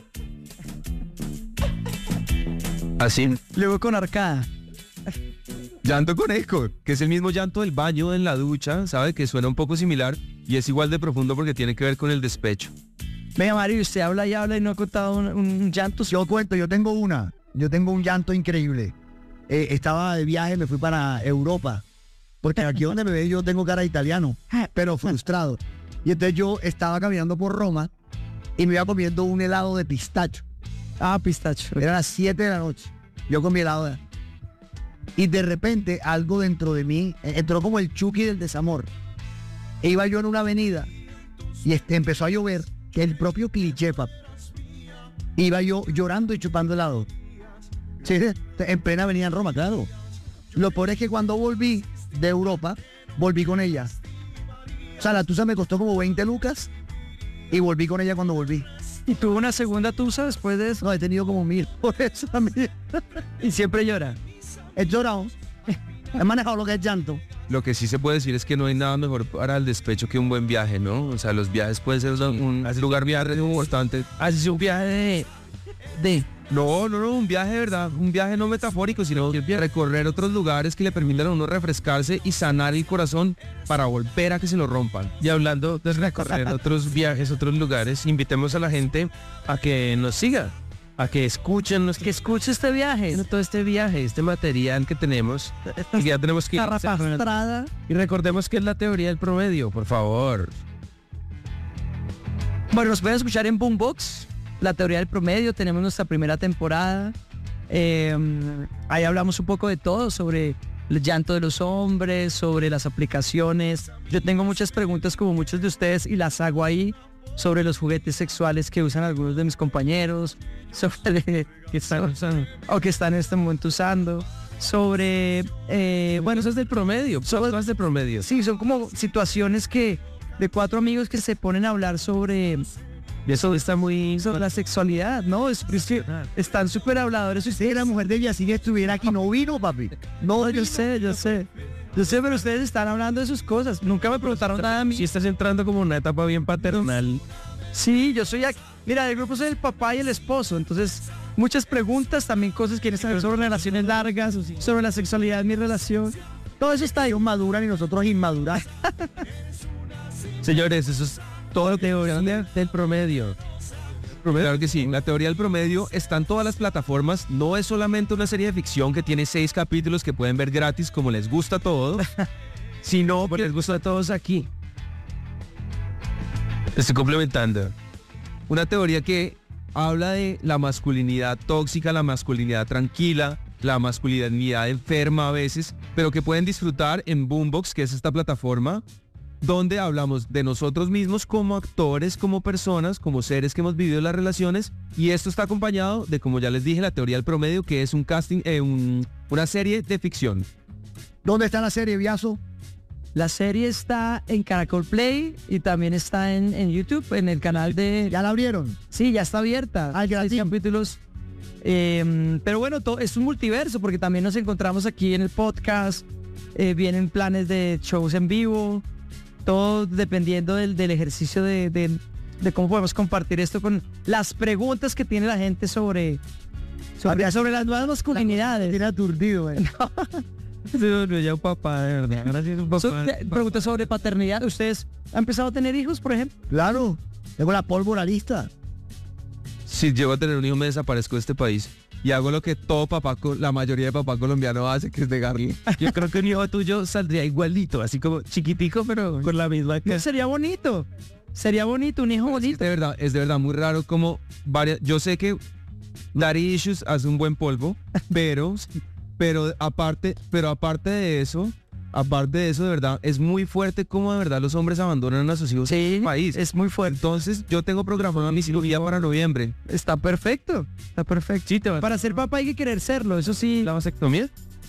Así. Luego con arcada. Llanto con eco, que es el mismo llanto del baño en la ducha, ¿sabe? Que suena un poco similar y es igual de profundo porque tiene que ver con el despecho. Venga, Mario, usted habla y habla y no ha contado un, un llanto. Yo cuento, yo tengo una. Yo tengo un llanto increíble. Eh, estaba de viaje, me fui para Europa. Porque aquí donde me ve yo tengo cara de italiano, pero frustrado. Y entonces yo estaba caminando por Roma y me iba comiendo un helado de pistacho. Ah, pistacho. Eran las siete de la noche. Yo comí helado. de- Y de repente algo dentro de mí eh, entró como el Chucky del desamor. E iba yo en una avenida y este, empezó a llover, que el propio cliché, pap. Iba yo llorando y chupando helado. Sí, sí, en plena avenida en Roma, claro. Lo peor es que cuando volví de Europa, volví con ella. O sea, la tusa me costó como veinte lucas y volví con ella cuando volví. ¿Y tuvo una segunda tusa después de eso? No, he tenido como mil. Por eso también. Y siempre llora. He llorado. He manejado lo que es llanto. Lo que sí se puede decir es que no hay nada mejor para el despecho que un buen viaje, ¿no? O sea, los viajes pueden ser un, un lugar viaje importante. Así un viaje de... de No, no, no, un viaje de verdad, un viaje no metafórico, sino recorrer otros lugares que le permitan a uno refrescarse y sanar el corazón para volver a que se lo rompan. Y hablando de recorrer otros viajes, otros lugares, invitemos a la gente a que nos siga. a que escuchen, los, que escuche este viaje, todo este viaje, este material que tenemos, y ya tenemos que ir. Y recordemos que es la teoría del promedio, por favor. Bueno, nos pueden escuchar en Boombox, la teoría del promedio, tenemos nuestra primera temporada. Eh, ahí hablamos un poco de todo, sobre el llanto de los hombres, sobre las aplicaciones. Yo tengo muchas preguntas como muchos de ustedes y las hago ahí, sobre los juguetes sexuales que usan algunos de mis compañeros, sobre que están usando o que están en este momento usando, sobre eh, bueno, eso es del promedio, son más del promedio. Sí, son como situaciones que de cuatro amigos que se ponen a hablar sobre. Y eso está muy... sobre la sexualidad, ¿no? Es, es que están súper habladores. Si usted, la mujer de Yacine, estuviera aquí, no vino, papi. No, yo sé, yo sé. Yo sé, pero ustedes están hablando de sus cosas. Nunca me preguntaron nada a mí. Si estás entrando como una etapa bien paternal. Sí, yo soy aquí. Mira, el grupo soy el papá y el esposo. Entonces, muchas preguntas, también cosas que quieren saber sobre relaciones largas, sobre la sexualidad de mi relación. Todo eso está ahí. Ellos maduran y nosotros inmaduran. Señores, eso es todo teoría del promedio. Claro que sí, la teoría del promedio está en todas las plataformas, no es solamente una serie de ficción que tiene seis capítulos que pueden ver gratis como les gusta a todos, sino que les gusta a todos aquí. Estoy complementando. Una teoría que habla de la masculinidad tóxica, la masculinidad tranquila, la masculinidad enferma a veces, pero que pueden disfrutar en Boombox, que es esta plataforma donde hablamos de nosotros mismos como actores, como personas, como seres que hemos vivido las relaciones, y esto está acompañado de, como ya les dije, la teoría del promedio, que es un casting, eh, un, una serie de ficción. ¿Dónde está la serie, Viazo? La serie está en Caracol Play y también está en, en YouTube, en el canal de... ¿Ya la abrieron? Sí, ya está abierta. Hay capítulos. Eh, pero bueno, todo, es un multiverso porque también nos encontramos aquí en el podcast, eh, vienen planes de shows en vivo, todo dependiendo del, del ejercicio de, de, de cómo podemos compartir esto con las preguntas que tiene la gente sobre sobre, sobre las nuevas masculinidades. Tiene aturdido, eh. No. Ya un papá, de verdad. Gracias, un papá. So, preguntas sobre paternidad. ¿Ustedes han empezado a tener hijos, por ejemplo? Claro, tengo la pólvora lista. Si llego a tener un hijo me desaparezco de este país. Y hago lo que todo papá, la mayoría de papá colombiano hace, que es negarle. Yo creo que un hijo tuyo saldría igualito, así como chiquitico, pero con la misma cara. Sería bonito. Sería bonito, un hijo bonito. Es de verdad, es de verdad muy raro como varias... Yo sé que Daddy Issues hace un buen polvo, pero, pero aparte, pero aparte de eso, aparte de eso, de verdad, es muy fuerte como de verdad los hombres abandonan a sus hijos sí, en el país. Es muy fuerte. Entonces, yo tengo programada mi cirugía para noviembre. Está perfecto. Está perfecto. Sí, te va. Para ser papá hay que querer serlo, eso sí. ¿La vasectomía?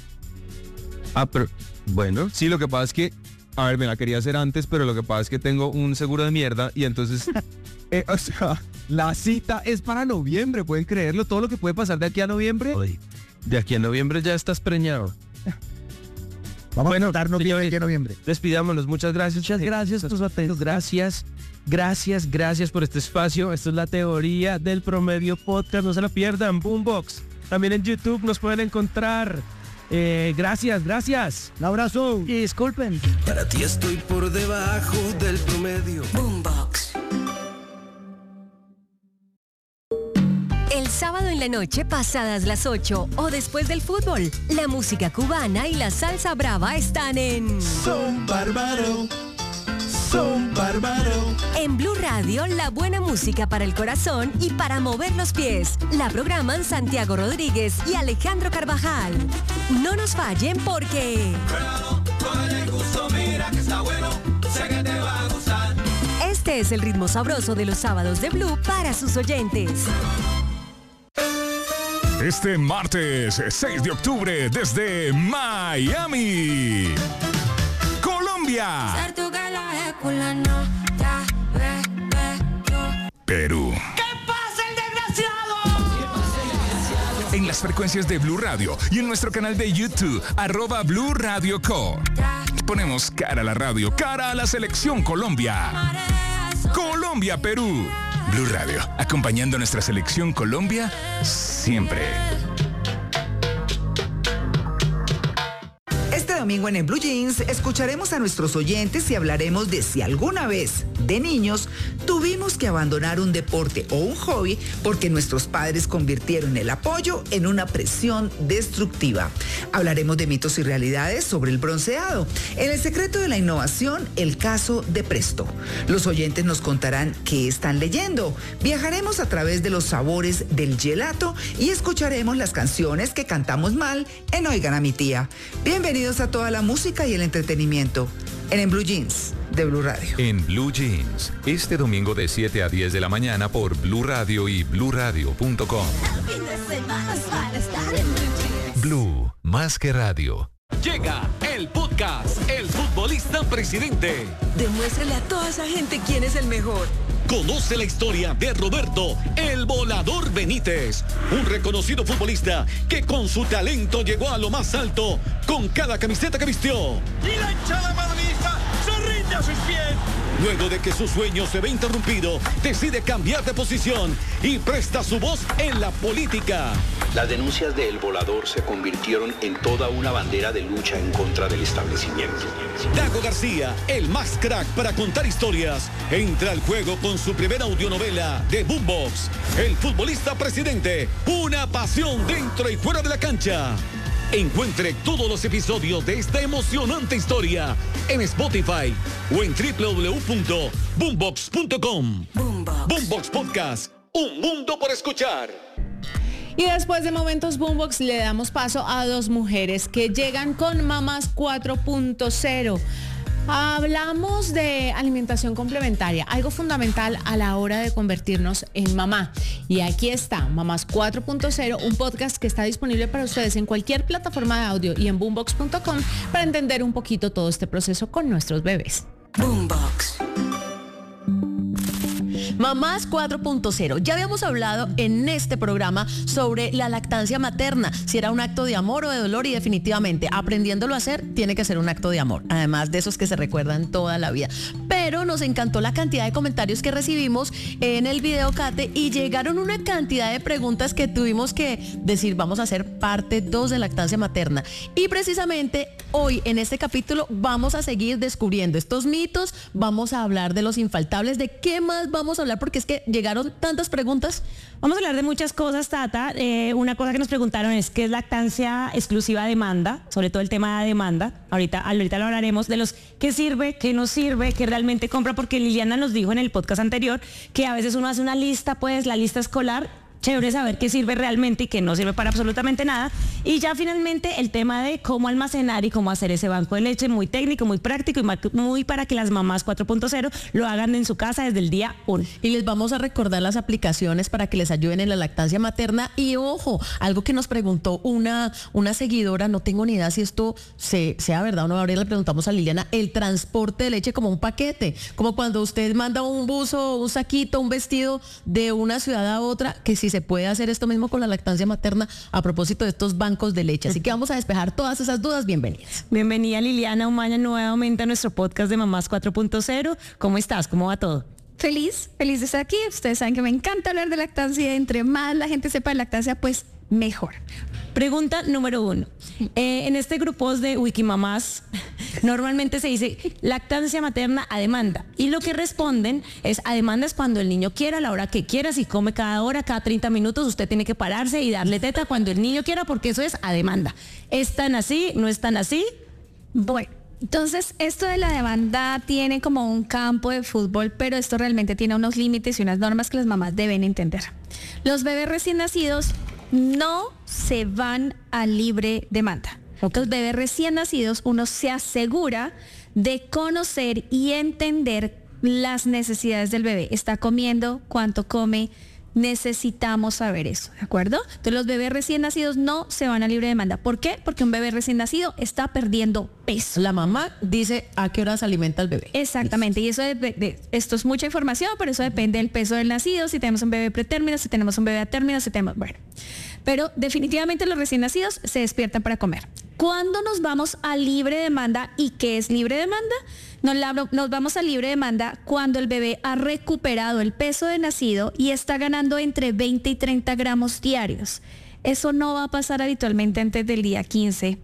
Ah, pero bueno, sí, lo que pasa es que, a ver, me la quería hacer antes, pero lo que pasa es que tengo un seguro de mierda y entonces, eh, o sea, la cita es para noviembre, pueden creerlo, todo lo que puede pasar de aquí a noviembre. Oye, de aquí a noviembre ya estás preñado. Vamos bueno, a darnos bien de noviembre. Despidámonos, muchas gracias. Muchas gracias por su atención. Gracias, gracias, gracias por este espacio. Esto es la teoría del promedio podcast. No se lo pierdan. Boombox. También en YouTube nos pueden encontrar. Eh, gracias, gracias. Un abrazo. Y disculpen. Para ti estoy por debajo del promedio. Boombox. El sábado en la noche, pasadas las ocho o después del fútbol, la música cubana y la salsa brava están en Son Bárbaro, Son Bárbaro. En Blue Radio, la buena música para el corazón y para mover los pies. La programan Santiago Rodríguez y Alejandro Carvajal. No nos fallen porque... Este es el ritmo sabroso de los sábados de Blue para sus oyentes. Este martes seis de octubre desde Miami, Colombia, Perú. ¿Qué pasa, el desgraciado? En las frecuencias de Blue Radio y en nuestro canal de YouTube, arroba Blue Radio Co. Ponemos cara a la radio, cara a la selección Colombia. Colombia, Perú. Blue Radio, acompañando a nuestra selección Colombia siempre. Este domingo en el Blue Jeans escucharemos a nuestros oyentes y hablaremos de si alguna vez, de niños, tuvimos que abandonar un deporte o un hobby porque nuestros padres convirtieron el apoyo en una presión destructiva. Hablaremos de mitos y realidades sobre el bronceado. En El secreto de la innovación, el caso de Presto. Los oyentes nos contarán qué están leyendo. Viajaremos a través de los sabores del gelato y escucharemos las canciones que cantamos mal en Oigan a mi tía. Bienvenidos a toda la música y el entretenimiento en el Blue Jeans de Blue Radio. En Blue Jeans, este domingo de siete a diez de la mañana por Blue Radio y blue radio punto com. Blue, más que radio. Llega el podcast El Futbolista Presidente. Demuéstrale a toda esa gente quién es el mejor. Conoce la historia de Roberto El Volador Benítez, un reconocido futbolista que con su talento llegó a lo más alto con cada camiseta que vistió. Y la hinchada madridista se rinde a sus pies. Luego de que su sueño se ve interrumpido, decide cambiar de posición y presta su voz en la política. Las denuncias de El Volador se convirtieron en toda una bandera de lucha en contra del establecimiento. Dago García, el más crack para contar historias, entra al juego con su primera audionovela de Boombox, El Futbolista Presidente, una pasión dentro y fuera de la cancha. Encuentre todos los episodios de esta emocionante historia en Spotify o en doble u doble u doble u punto boombox punto com. Boombox. Boombox Podcast, un mundo por escuchar. Y después de Momentos Boombox le damos paso a dos mujeres que llegan con Mamás cuatro punto cero. Hablamos de alimentación complementaria, algo fundamental a la hora de convertirnos en mamá. Y aquí está, Mamás cuatro punto cero, un podcast que está disponible para ustedes en cualquier plataforma de audio y en boombox punto com para entender un poquito todo este proceso con nuestros bebés. Boombox. Mamás cuatro punto cero. Ya habíamos hablado en este programa sobre la lactancia materna, si era un acto de amor o de dolor, y definitivamente aprendiéndolo a hacer tiene que ser un acto de amor, además de esos que se recuerdan toda la vida. Pero nos encantó la cantidad de comentarios que recibimos en el video Kate y llegaron una cantidad de preguntas que tuvimos que decir, vamos a hacer parte dos de lactancia materna. Y precisamente hoy en este capítulo vamos a seguir descubriendo estos mitos, vamos a hablar de los infaltables, de qué más vamos a hablar, porque es que llegaron tantas preguntas. Vamos a hablar de muchas cosas, Tata. Eh, una cosa que nos preguntaron es qué es lactancia exclusiva a demanda, sobre todo el tema de demanda. Ahorita, ahorita lo hablaremos de los qué sirve, qué no sirve, qué realmente compra, porque Liliana nos dijo en el podcast anterior que a veces uno hace una lista, pues la lista escolar. Chévere saber qué sirve realmente y qué no sirve para absolutamente nada. Y ya finalmente el tema de cómo almacenar y cómo hacer ese banco de leche, muy técnico, muy práctico y muy para que las mamás cuatro punto cero lo hagan en su casa desde el día uno. Y les vamos a recordar las aplicaciones para que les ayuden en la lactancia materna. Y ojo, algo que nos preguntó una, una seguidora, no tengo ni idea si esto se, sea verdad o no, ahora le preguntamos a Liliana, el transporte de leche como un paquete, como cuando usted manda un buzo, un saquito, un vestido de una ciudad a otra, que si se puede hacer esto mismo con la lactancia materna a propósito de estos bancos de leche. Así que vamos a despejar todas esas dudas. Bienvenidas. Bienvenida Liliana Umaña nuevamente a nuestro podcast de Mamás cuatro punto cero. ¿Cómo estás? ¿Cómo va todo? Feliz, feliz de estar aquí. Ustedes saben que me encanta hablar de lactancia. Entre más la gente sepa de lactancia, pues mejor. Pregunta número uno. Eh, en este grupo de Wikimamás normalmente se dice lactancia materna a demanda. Y lo que responden es a demanda es cuando el niño quiera, a la hora que quiera, si come cada hora, cada treinta minutos, usted tiene que pararse y darle teta cuando el niño quiera, porque eso es a demanda. ¿Es tan así? ¿No es tan así? Bueno. Entonces, esto de la demanda tiene como un campo de fútbol, pero esto realmente tiene unos límites y unas normas que las mamás deben entender. Los bebés recién nacidos no se van a libre demanda. Los bebés recién nacidos, uno se asegura de conocer y entender las necesidades del bebé. Está comiendo, cuánto come, necesitamos saber eso, ¿de acuerdo? Entonces los bebés recién nacidos no se van a libre demanda. ¿Por qué? Porque un bebé recién nacido está perdiendo peso. La mamá dice a qué hora se alimenta el bebé. Exactamente, y eso de, de, esto es mucha información, pero eso depende del peso del nacido, si tenemos un bebé pretérmino, si tenemos un bebé a término, si tenemos, bueno. Pero definitivamente los recién nacidos se despiertan para comer. ¿Cuándo nos vamos a libre demanda y qué es libre demanda? Nos, la, nos vamos a libre demanda cuando el bebé ha recuperado el peso de nacido y está ganando entre veinte y treinta gramos diarios. Eso no va a pasar habitualmente antes del día quince,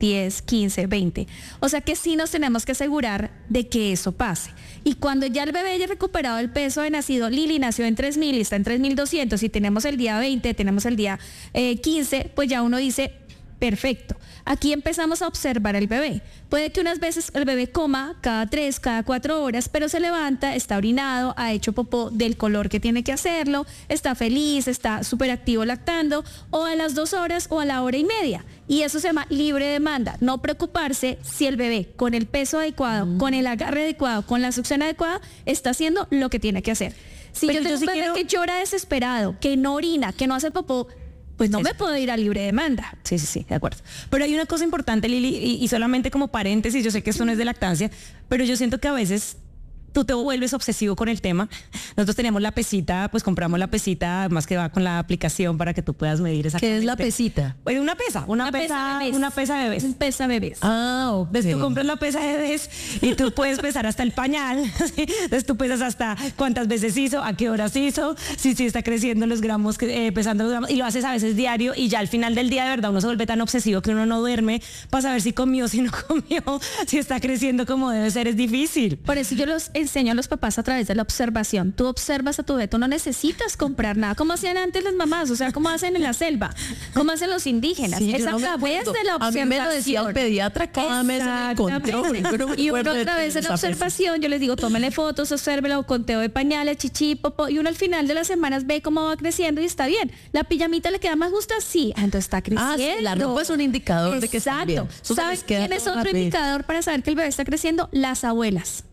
diez, quince, veinte. O sea que sí nos tenemos que asegurar de que eso pase. Y cuando ya el bebé haya recuperado el peso de nacido, Lili nació en tres mil y está en tres mil doscientos y tenemos el día veinte, tenemos el día eh, quince, pues ya uno dice, perfecto. Aquí empezamos a observar al bebé. Puede que unas veces el bebé coma cada tres, cada cuatro horas, pero se levanta, está orinado, ha hecho popó del color que tiene que hacerlo, está feliz, está súper activo lactando, o a las dos horas o a la hora y media. Y eso se llama libre demanda. No preocuparse si el bebé con el peso adecuado, mm. con el agarre adecuado, con la succión adecuada, está haciendo lo que tiene que hacer. Si pero yo tengo yo sí un bebé quiero... que llora desesperado, que no orina, que no hace popó, pues no Eso. me puedo ir a libre demanda. Sí, sí, sí, de acuerdo. Pero hay una cosa importante, Lili, y, y solamente como paréntesis, yo sé que esto no es de lactancia, pero yo siento que a veces tú te vuelves obsesivo con el tema. Nosotros teníamos la pesita, pues compramos la pesita, más que va con la aplicación para que tú puedas medir exactamente. ¿Qué es la pesita? Pues una pesa, una, una pesa, pesa una pesa de bebés. Pesa bebés. Ah, ok. Entonces tú compras la pesa de bebés y tú puedes pesar hasta el pañal. Entonces tú pesas hasta cuántas veces hizo, a qué horas hizo, si, si está creciendo los gramos, eh, pesando los gramos, y lo haces a veces diario y ya al final del día de verdad uno se vuelve tan obsesivo que uno no duerme para saber si comió, si no comió, si está creciendo como debe ser, es difícil. Por eso yo los enseño a los papás a través de la observación. Tú observas a tu bebé, tú no necesitas comprar nada, como hacían antes las mamás, o sea, como hacen en la selva, como hacen los indígenas. Sí, es a no través de la observación. A mí me lo decía el pediatra cada mes en el control. Y uno a través de la observación, yo les digo, tómenle fotos, obsérvelo, conteo de pañales, chichi, popó, y uno al final de las semanas ve cómo va creciendo y está bien. La pijamita le queda más justa, sí, entonces está creciendo. Ah, sí, la ropa es un indicador. Exacto. De que está bien. ¿Sabes quién es otro indicador para saber que el bebé está creciendo? Las abuelas.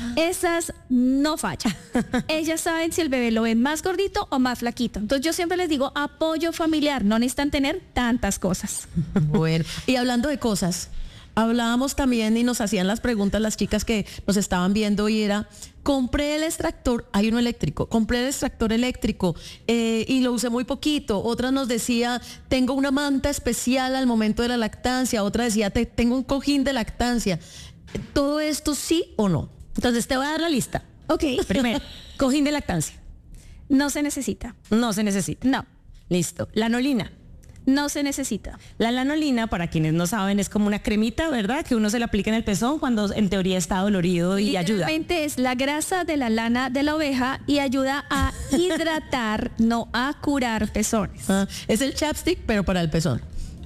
Esas no fallan. Ellas saben si el bebé lo ve más gordito o más flaquito. Entonces yo siempre les digo apoyo familiar, no necesitan tener tantas cosas. Bueno, y hablando de cosas, hablábamos también y nos hacían las preguntas las chicas que nos estaban viendo y era, compré el extractor, hay uno eléctrico, compré el extractor eléctrico eh, y lo usé muy poquito. Otra nos decía, tengo una manta especial al momento de la lactancia. Otra decía, te, tengo un cojín de lactancia. ¿Todo esto sí o no? Entonces te voy a dar la lista. Ok. Primero, cojín de lactancia. No se necesita. No se necesita. No. Listo. Lanolina. No se necesita. La lanolina, para quienes no saben, es como una cremita, ¿verdad? Que uno se le aplica en el pezón cuando en teoría está dolorido y ayuda. Literalmente es la grasa de la lana de la oveja y ayuda a hidratar, no a curar pezones. Ah, es el chapstick, pero para el pezón.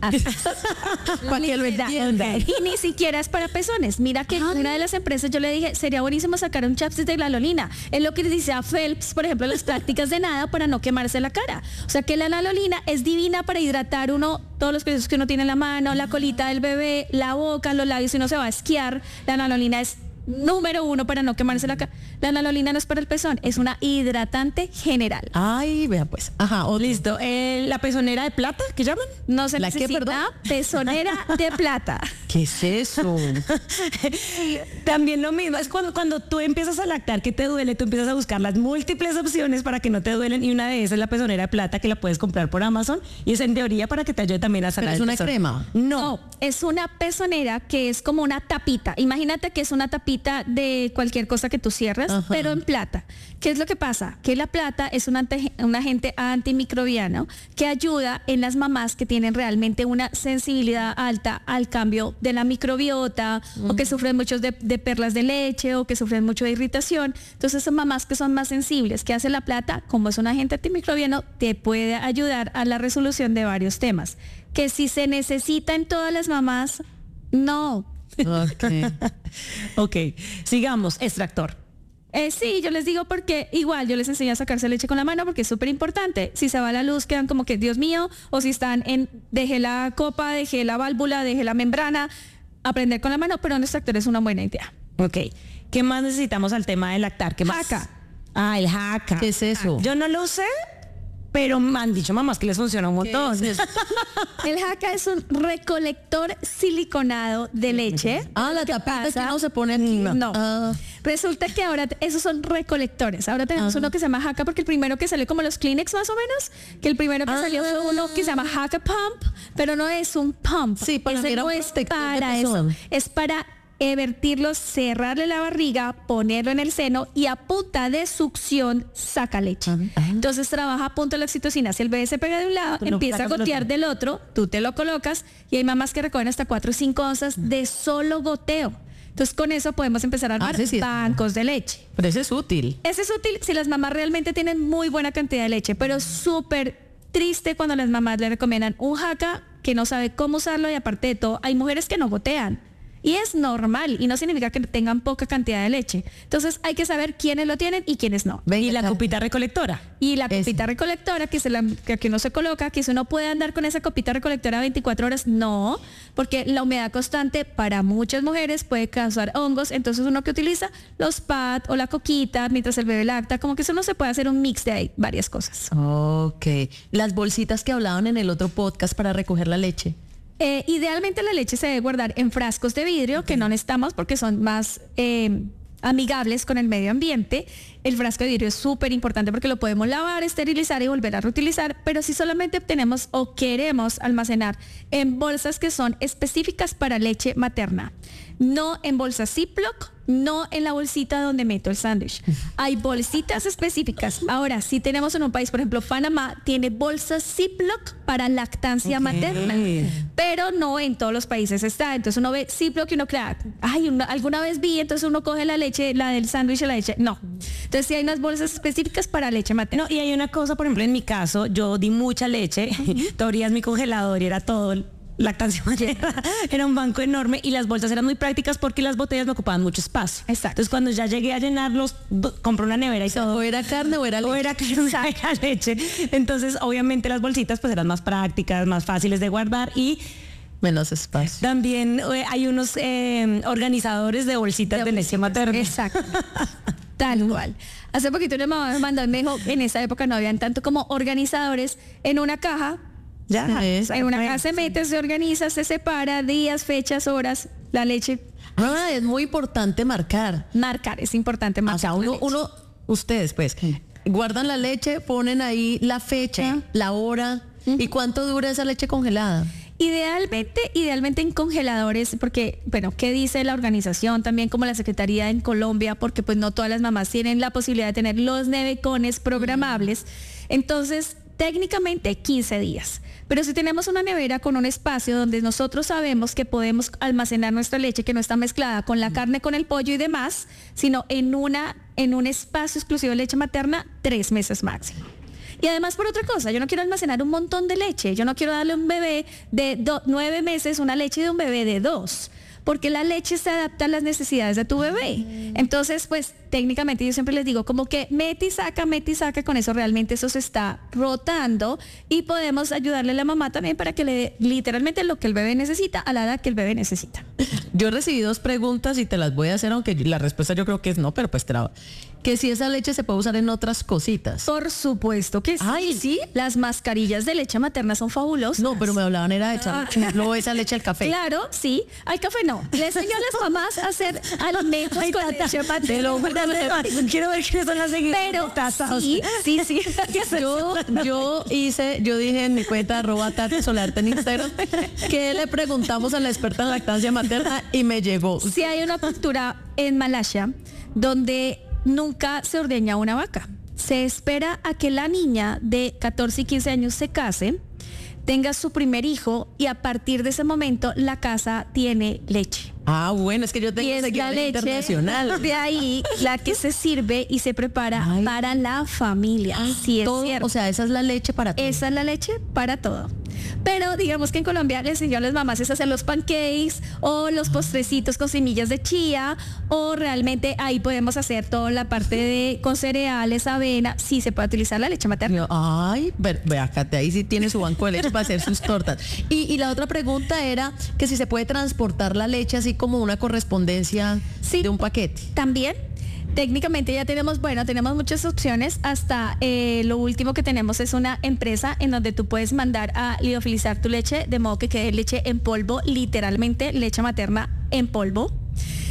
Para que lo entienda. Y ni siquiera es para pezones. Mira que Ay. una de las empresas yo le dije, sería buenísimo sacar un chapstick de lanolina. Es lo que dice a Phelps, por ejemplo, en las prácticas de nada para no quemarse la cara. O sea que la lanolina es divina para hidratar uno, todos los procesos que uno tiene en la mano, la colita del bebé, la boca, los labios, si uno se va a esquiar, la lanolina es número uno para no quemarse la cara. La lanolina no es para el pezón, es una hidratante general. Ay, vea pues. Ajá, o listo. Eh, la pezonera de plata, ¿qué llaman? No se ¿La necesita qué, perdón? Pezonera de plata. ¿Qué es eso? También lo mismo, es cuando, cuando tú empiezas a lactar que te duele, tú empiezas a buscar las múltiples opciones para que no te duelen y una de esas es la pezonera de plata que la puedes comprar por Amazon y es en teoría para que te ayude también a sacar ¿Pero es el una pezón. crema? No. no, es una pezonera que es como una tapita. Imagínate que es una tapita de cualquier cosa que tú cierras, Ajá. pero en plata. ¿Qué es lo que pasa? Que la plata es un, ante, un agente antimicrobiano que ayuda en las mamás que tienen realmente una sensibilidad alta al cambio de la microbiota mm. o que sufren mucho de, de perlas de leche o que sufren mucho de irritación. Entonces son mamás que son más sensibles. ¿Qué hace la plata? Como es un agente antimicrobiano, te puede ayudar a la resolución de varios temas. Que si se necesita en todas las mamás, no. Okay. Ok, sigamos, extractor. Eh, sí, yo les digo porque igual yo les enseño a sacarse leche con la mano porque es súper importante. Si se va la luz quedan como que Dios mío, o si están en dejé la copa, dejé la válvula, dejé la membrana, aprender con la mano, pero un extractor es una buena idea. Ok, ¿qué más necesitamos al tema de lactar? ¿Qué más? Jaca. Ah, el jaca. ¿Qué es eso? Yo no lo usé, pero me han dicho mamás que les funciona un montón. Es el jaca es un recolector siliconado de leche. Ah, la tapita que no se pone aquí. No. no. Ah. Resulta que ahora esos son recolectores. Ahora tenemos Ajá. uno que se llama jaca porque el primero que salió como los Kleenex más o menos, que el primero que ah. salió fue uno que se llama jaca pump, pero no es un pump. Sí, para Ese no es para eso. Es para eh, vertirlo, cerrarle la barriga, ponerlo en el seno y a punta de succión saca leche. Entonces trabaja a punto de la oxitocina. Si el bebé se pega de un lado, Tú lo empieza a sacas del gotear otro. del otro, tú te lo colocas y hay mamás que recogen hasta cuatro o cinco onzas de solo goteo. Entonces con eso podemos empezar a armar sí, sí. bancos de leche. Pero ese es útil. Ese es útil si las mamás realmente tienen muy buena cantidad de leche, pero es súper triste cuando las mamás le recomiendan un jaca que no sabe cómo usarlo y aparte de todo, hay mujeres que no gotean. Y es normal y no significa que tengan poca cantidad de leche. Entonces hay que saber quiénes lo tienen y quiénes no. Y la copita recolectora. Y la copita recolectora que, se la, que, que uno se coloca, que si uno puede andar con esa copita recolectora veinticuatro horas, no, porque la humedad constante para muchas mujeres puede causar hongos, entonces uno que utiliza los pads o la coquita mientras el bebé lacta, como que eso no se puede hacer un mix de ahí, varias cosas. Ok. Las bolsitas que hablaban en el otro podcast para recoger la leche. Eh, idealmente la leche se debe guardar en frascos de vidrio, okay, que no necesitamos porque son más eh, amigables con el medio ambiente. El frasco de vidrio es súper importante porque lo podemos lavar, esterilizar y volver a reutilizar, pero si solamente obtenemos o queremos almacenar en bolsas que son específicas para leche materna, no en bolsas Ziploc, no en la bolsita donde meto el sándwich. Hay bolsitas específicas. Ahora, si tenemos en un país, por ejemplo, Panamá, tiene bolsas Ziploc para lactancia okay. materna, pero no en todos los países está. Entonces uno ve Ziploc y uno crea, ay, una, alguna vez vi, entonces uno coge la leche, la del sándwich y la leche. No. Entonces sí hay unas bolsas específicas para leche materna. No, y hay una cosa, por ejemplo, en mi caso, yo di mucha leche, tú abrías mi congelador y era todo lactancia materna, era un banco enorme y las bolsas eran muy prácticas porque las botellas me ocupaban mucho espacio. Exacto. Entonces cuando ya llegué a llenarlos, compré una nevera y todo. O era carne o era leche. O era carne o era leche. Entonces obviamente las bolsitas pues eran más prácticas, más fáciles de guardar y menos espacio. También eh, hay unos eh, organizadores de bolsitas de, de leche materna. Exacto. Tal cual. Hace poquito una mamá me mandó y me dijo, en esa época no habían tanto como organizadores en una caja. Ya, en una caja se mete, se organiza, se separa, días, fechas, horas, la leche. Ah, es muy importante marcar. Marcar, es importante marcar. O sea, uno, uno ustedes pues, guardan la leche, ponen ahí la fecha, ¿sí? La hora, uh-huh. ¿Y cuánto dura esa leche congelada? Idealmente, idealmente en congeladores, porque, bueno, ¿qué dice la organización? También como la Secretaría en Colombia, porque pues no todas las mamás tienen la posibilidad de tener los nevecones programables. Entonces, técnicamente quince días. Pero si tenemos una nevera con un espacio donde nosotros sabemos que podemos almacenar nuestra leche, que no está mezclada con la carne, con el pollo y demás, sino en, una, en un espacio exclusivo de leche materna, tres meses máximo. Y además por otra cosa, yo no quiero almacenar un montón de leche, yo no quiero darle a un bebé de do, nueve meses una leche de un bebé de dos, porque la leche se adapta a las necesidades de tu bebé. Entonces, pues técnicamente yo siempre les digo como que mete y saca, mete y saca, con eso realmente eso se está rotando y podemos ayudarle a la mamá también para que le dé literalmente lo que el bebé necesita a la edad que el bebé necesita. Yo recibí dos preguntas y te las voy a hacer, aunque la respuesta yo creo que es no, pero pues te la... Que si esa leche se puede usar en otras cositas. Por supuesto que sí. Ay, ¿sí? Las mascarillas de leche materna son fabulosas. No, pero me hablaban era de echar no, esa leche al café. Claro, sí. Al café no. Le enseño a las mamás a hacer alimentos Ay, con tata, leche materna. Quiero ver quiénes son las seguidoras. Pero sí, sí, sí. Yo, yo hice, yo dije en mi cuenta arroba Tati Solarte en Instagram que le preguntamos a la experta en lactancia materna y me llegó. Sí, hay una cultura en Malasia donde nunca se ordeña una vaca. Se espera a que la niña de catorce y quince años se case, tenga su primer hijo y a partir de ese momento la casa tiene leche. Ah, bueno, es que yo tengo y es la leche internacional. De ahí la que se sirve y se prepara Ay. para la familia. Ah, sí, es todo, cierto. O sea, esa es la leche para todo. Esa es la leche para todo. Pero digamos que en Colombia les enseñó a las mamás es hacer los pancakes o los postrecitos con semillas de chía, o realmente ahí podemos hacer toda la parte de con cereales, avena, sí se puede utilizar la leche materna. Ay, ve acá, ahí sí tiene su banco de leche para hacer sus tortas. Y, y la otra pregunta era que si se puede transportar la leche así como una correspondencia sí, de un paquete. También. Técnicamente ya tenemos, bueno, tenemos muchas opciones. Hasta eh, lo último que tenemos es una empresa en donde tú puedes mandar a liofilizar tu leche de modo que quede leche en polvo, literalmente leche materna en polvo.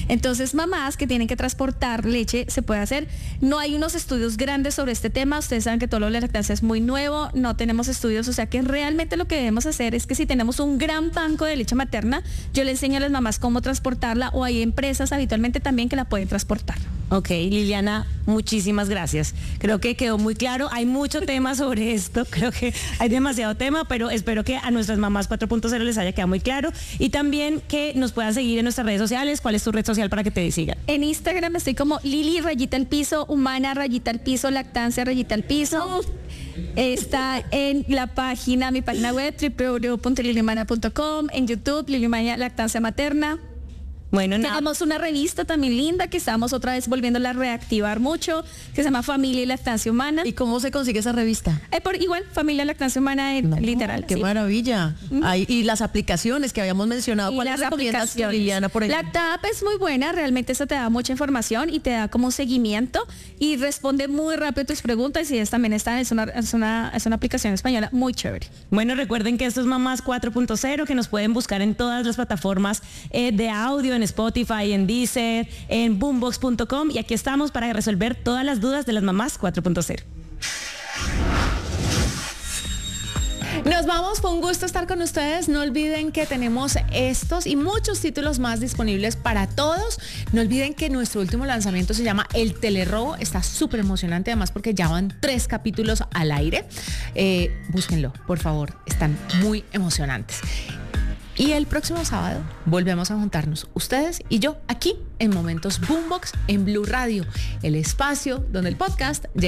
Entonces, mamás que tienen que transportar leche, se puede hacer. No hay unos estudios grandes sobre este tema. Ustedes saben que todo lo de la lactancia es muy nuevo, no tenemos estudios, o sea que realmente lo que debemos hacer es que si tenemos un gran banco de leche materna, yo le enseño a las mamás cómo transportarla, o hay empresas habitualmente también que la pueden transportar. Ok, Liliana, muchísimas gracias. Creo que quedó muy claro. Hay mucho tema sobre esto. Creo que hay demasiado tema, pero espero que a nuestras mamás cuatro punto cero les haya quedado muy claro. Y también que nos puedan seguir en nuestras redes sociales. ¿Cuál es tu red social para que te sigan? En Instagram estoy como Lili rayita al piso, humana rayita al piso, lactancia rayita al piso. Está en la página, mi página web, doble u doble u doble u punto lilihumana punto com, en YouTube, Lilihumana Lactancia Materna. Bueno, nada. Tenemos una revista también linda que estamos otra vez volviéndola a reactivar mucho, que se llama Familia y Lactancia Humana. ¿Y cómo se consigue esa revista? Eh, por igual, Familia y Lactancia Humana, en, No, literal. Qué sí. maravilla. Uh-huh. Hay, y las aplicaciones que habíamos mencionado. Y ¿Cuáles las recomiendas, aplicaciones. Liliana, por ahí? La T A P es muy buena, realmente eso te da mucha información y te da como un seguimiento y responde muy rápido tus preguntas, y es también está, es una, es una, es una aplicación española muy chévere. Bueno, recuerden que esto es Mamás cuatro punto cero, que nos pueden buscar en todas las plataformas eh, de audio, en Spotify, en Deezer, en boombox punto com, y aquí estamos para resolver todas las dudas de las mamás cuatro punto cero. Nos vamos, fue un gusto estar con ustedes. No olviden que tenemos estos y muchos títulos más disponibles para todos. No olviden que nuestro último lanzamiento se llama El Telerrobo. Está súper emocionante, además porque ya van tres capítulos al aire. Eh, búsquenlo, por favor. Están muy emocionantes. Y el próximo sábado volvemos a juntarnos, ustedes y yo, aquí en Momentos Boombox en Blue Radio, el espacio donde el podcast llega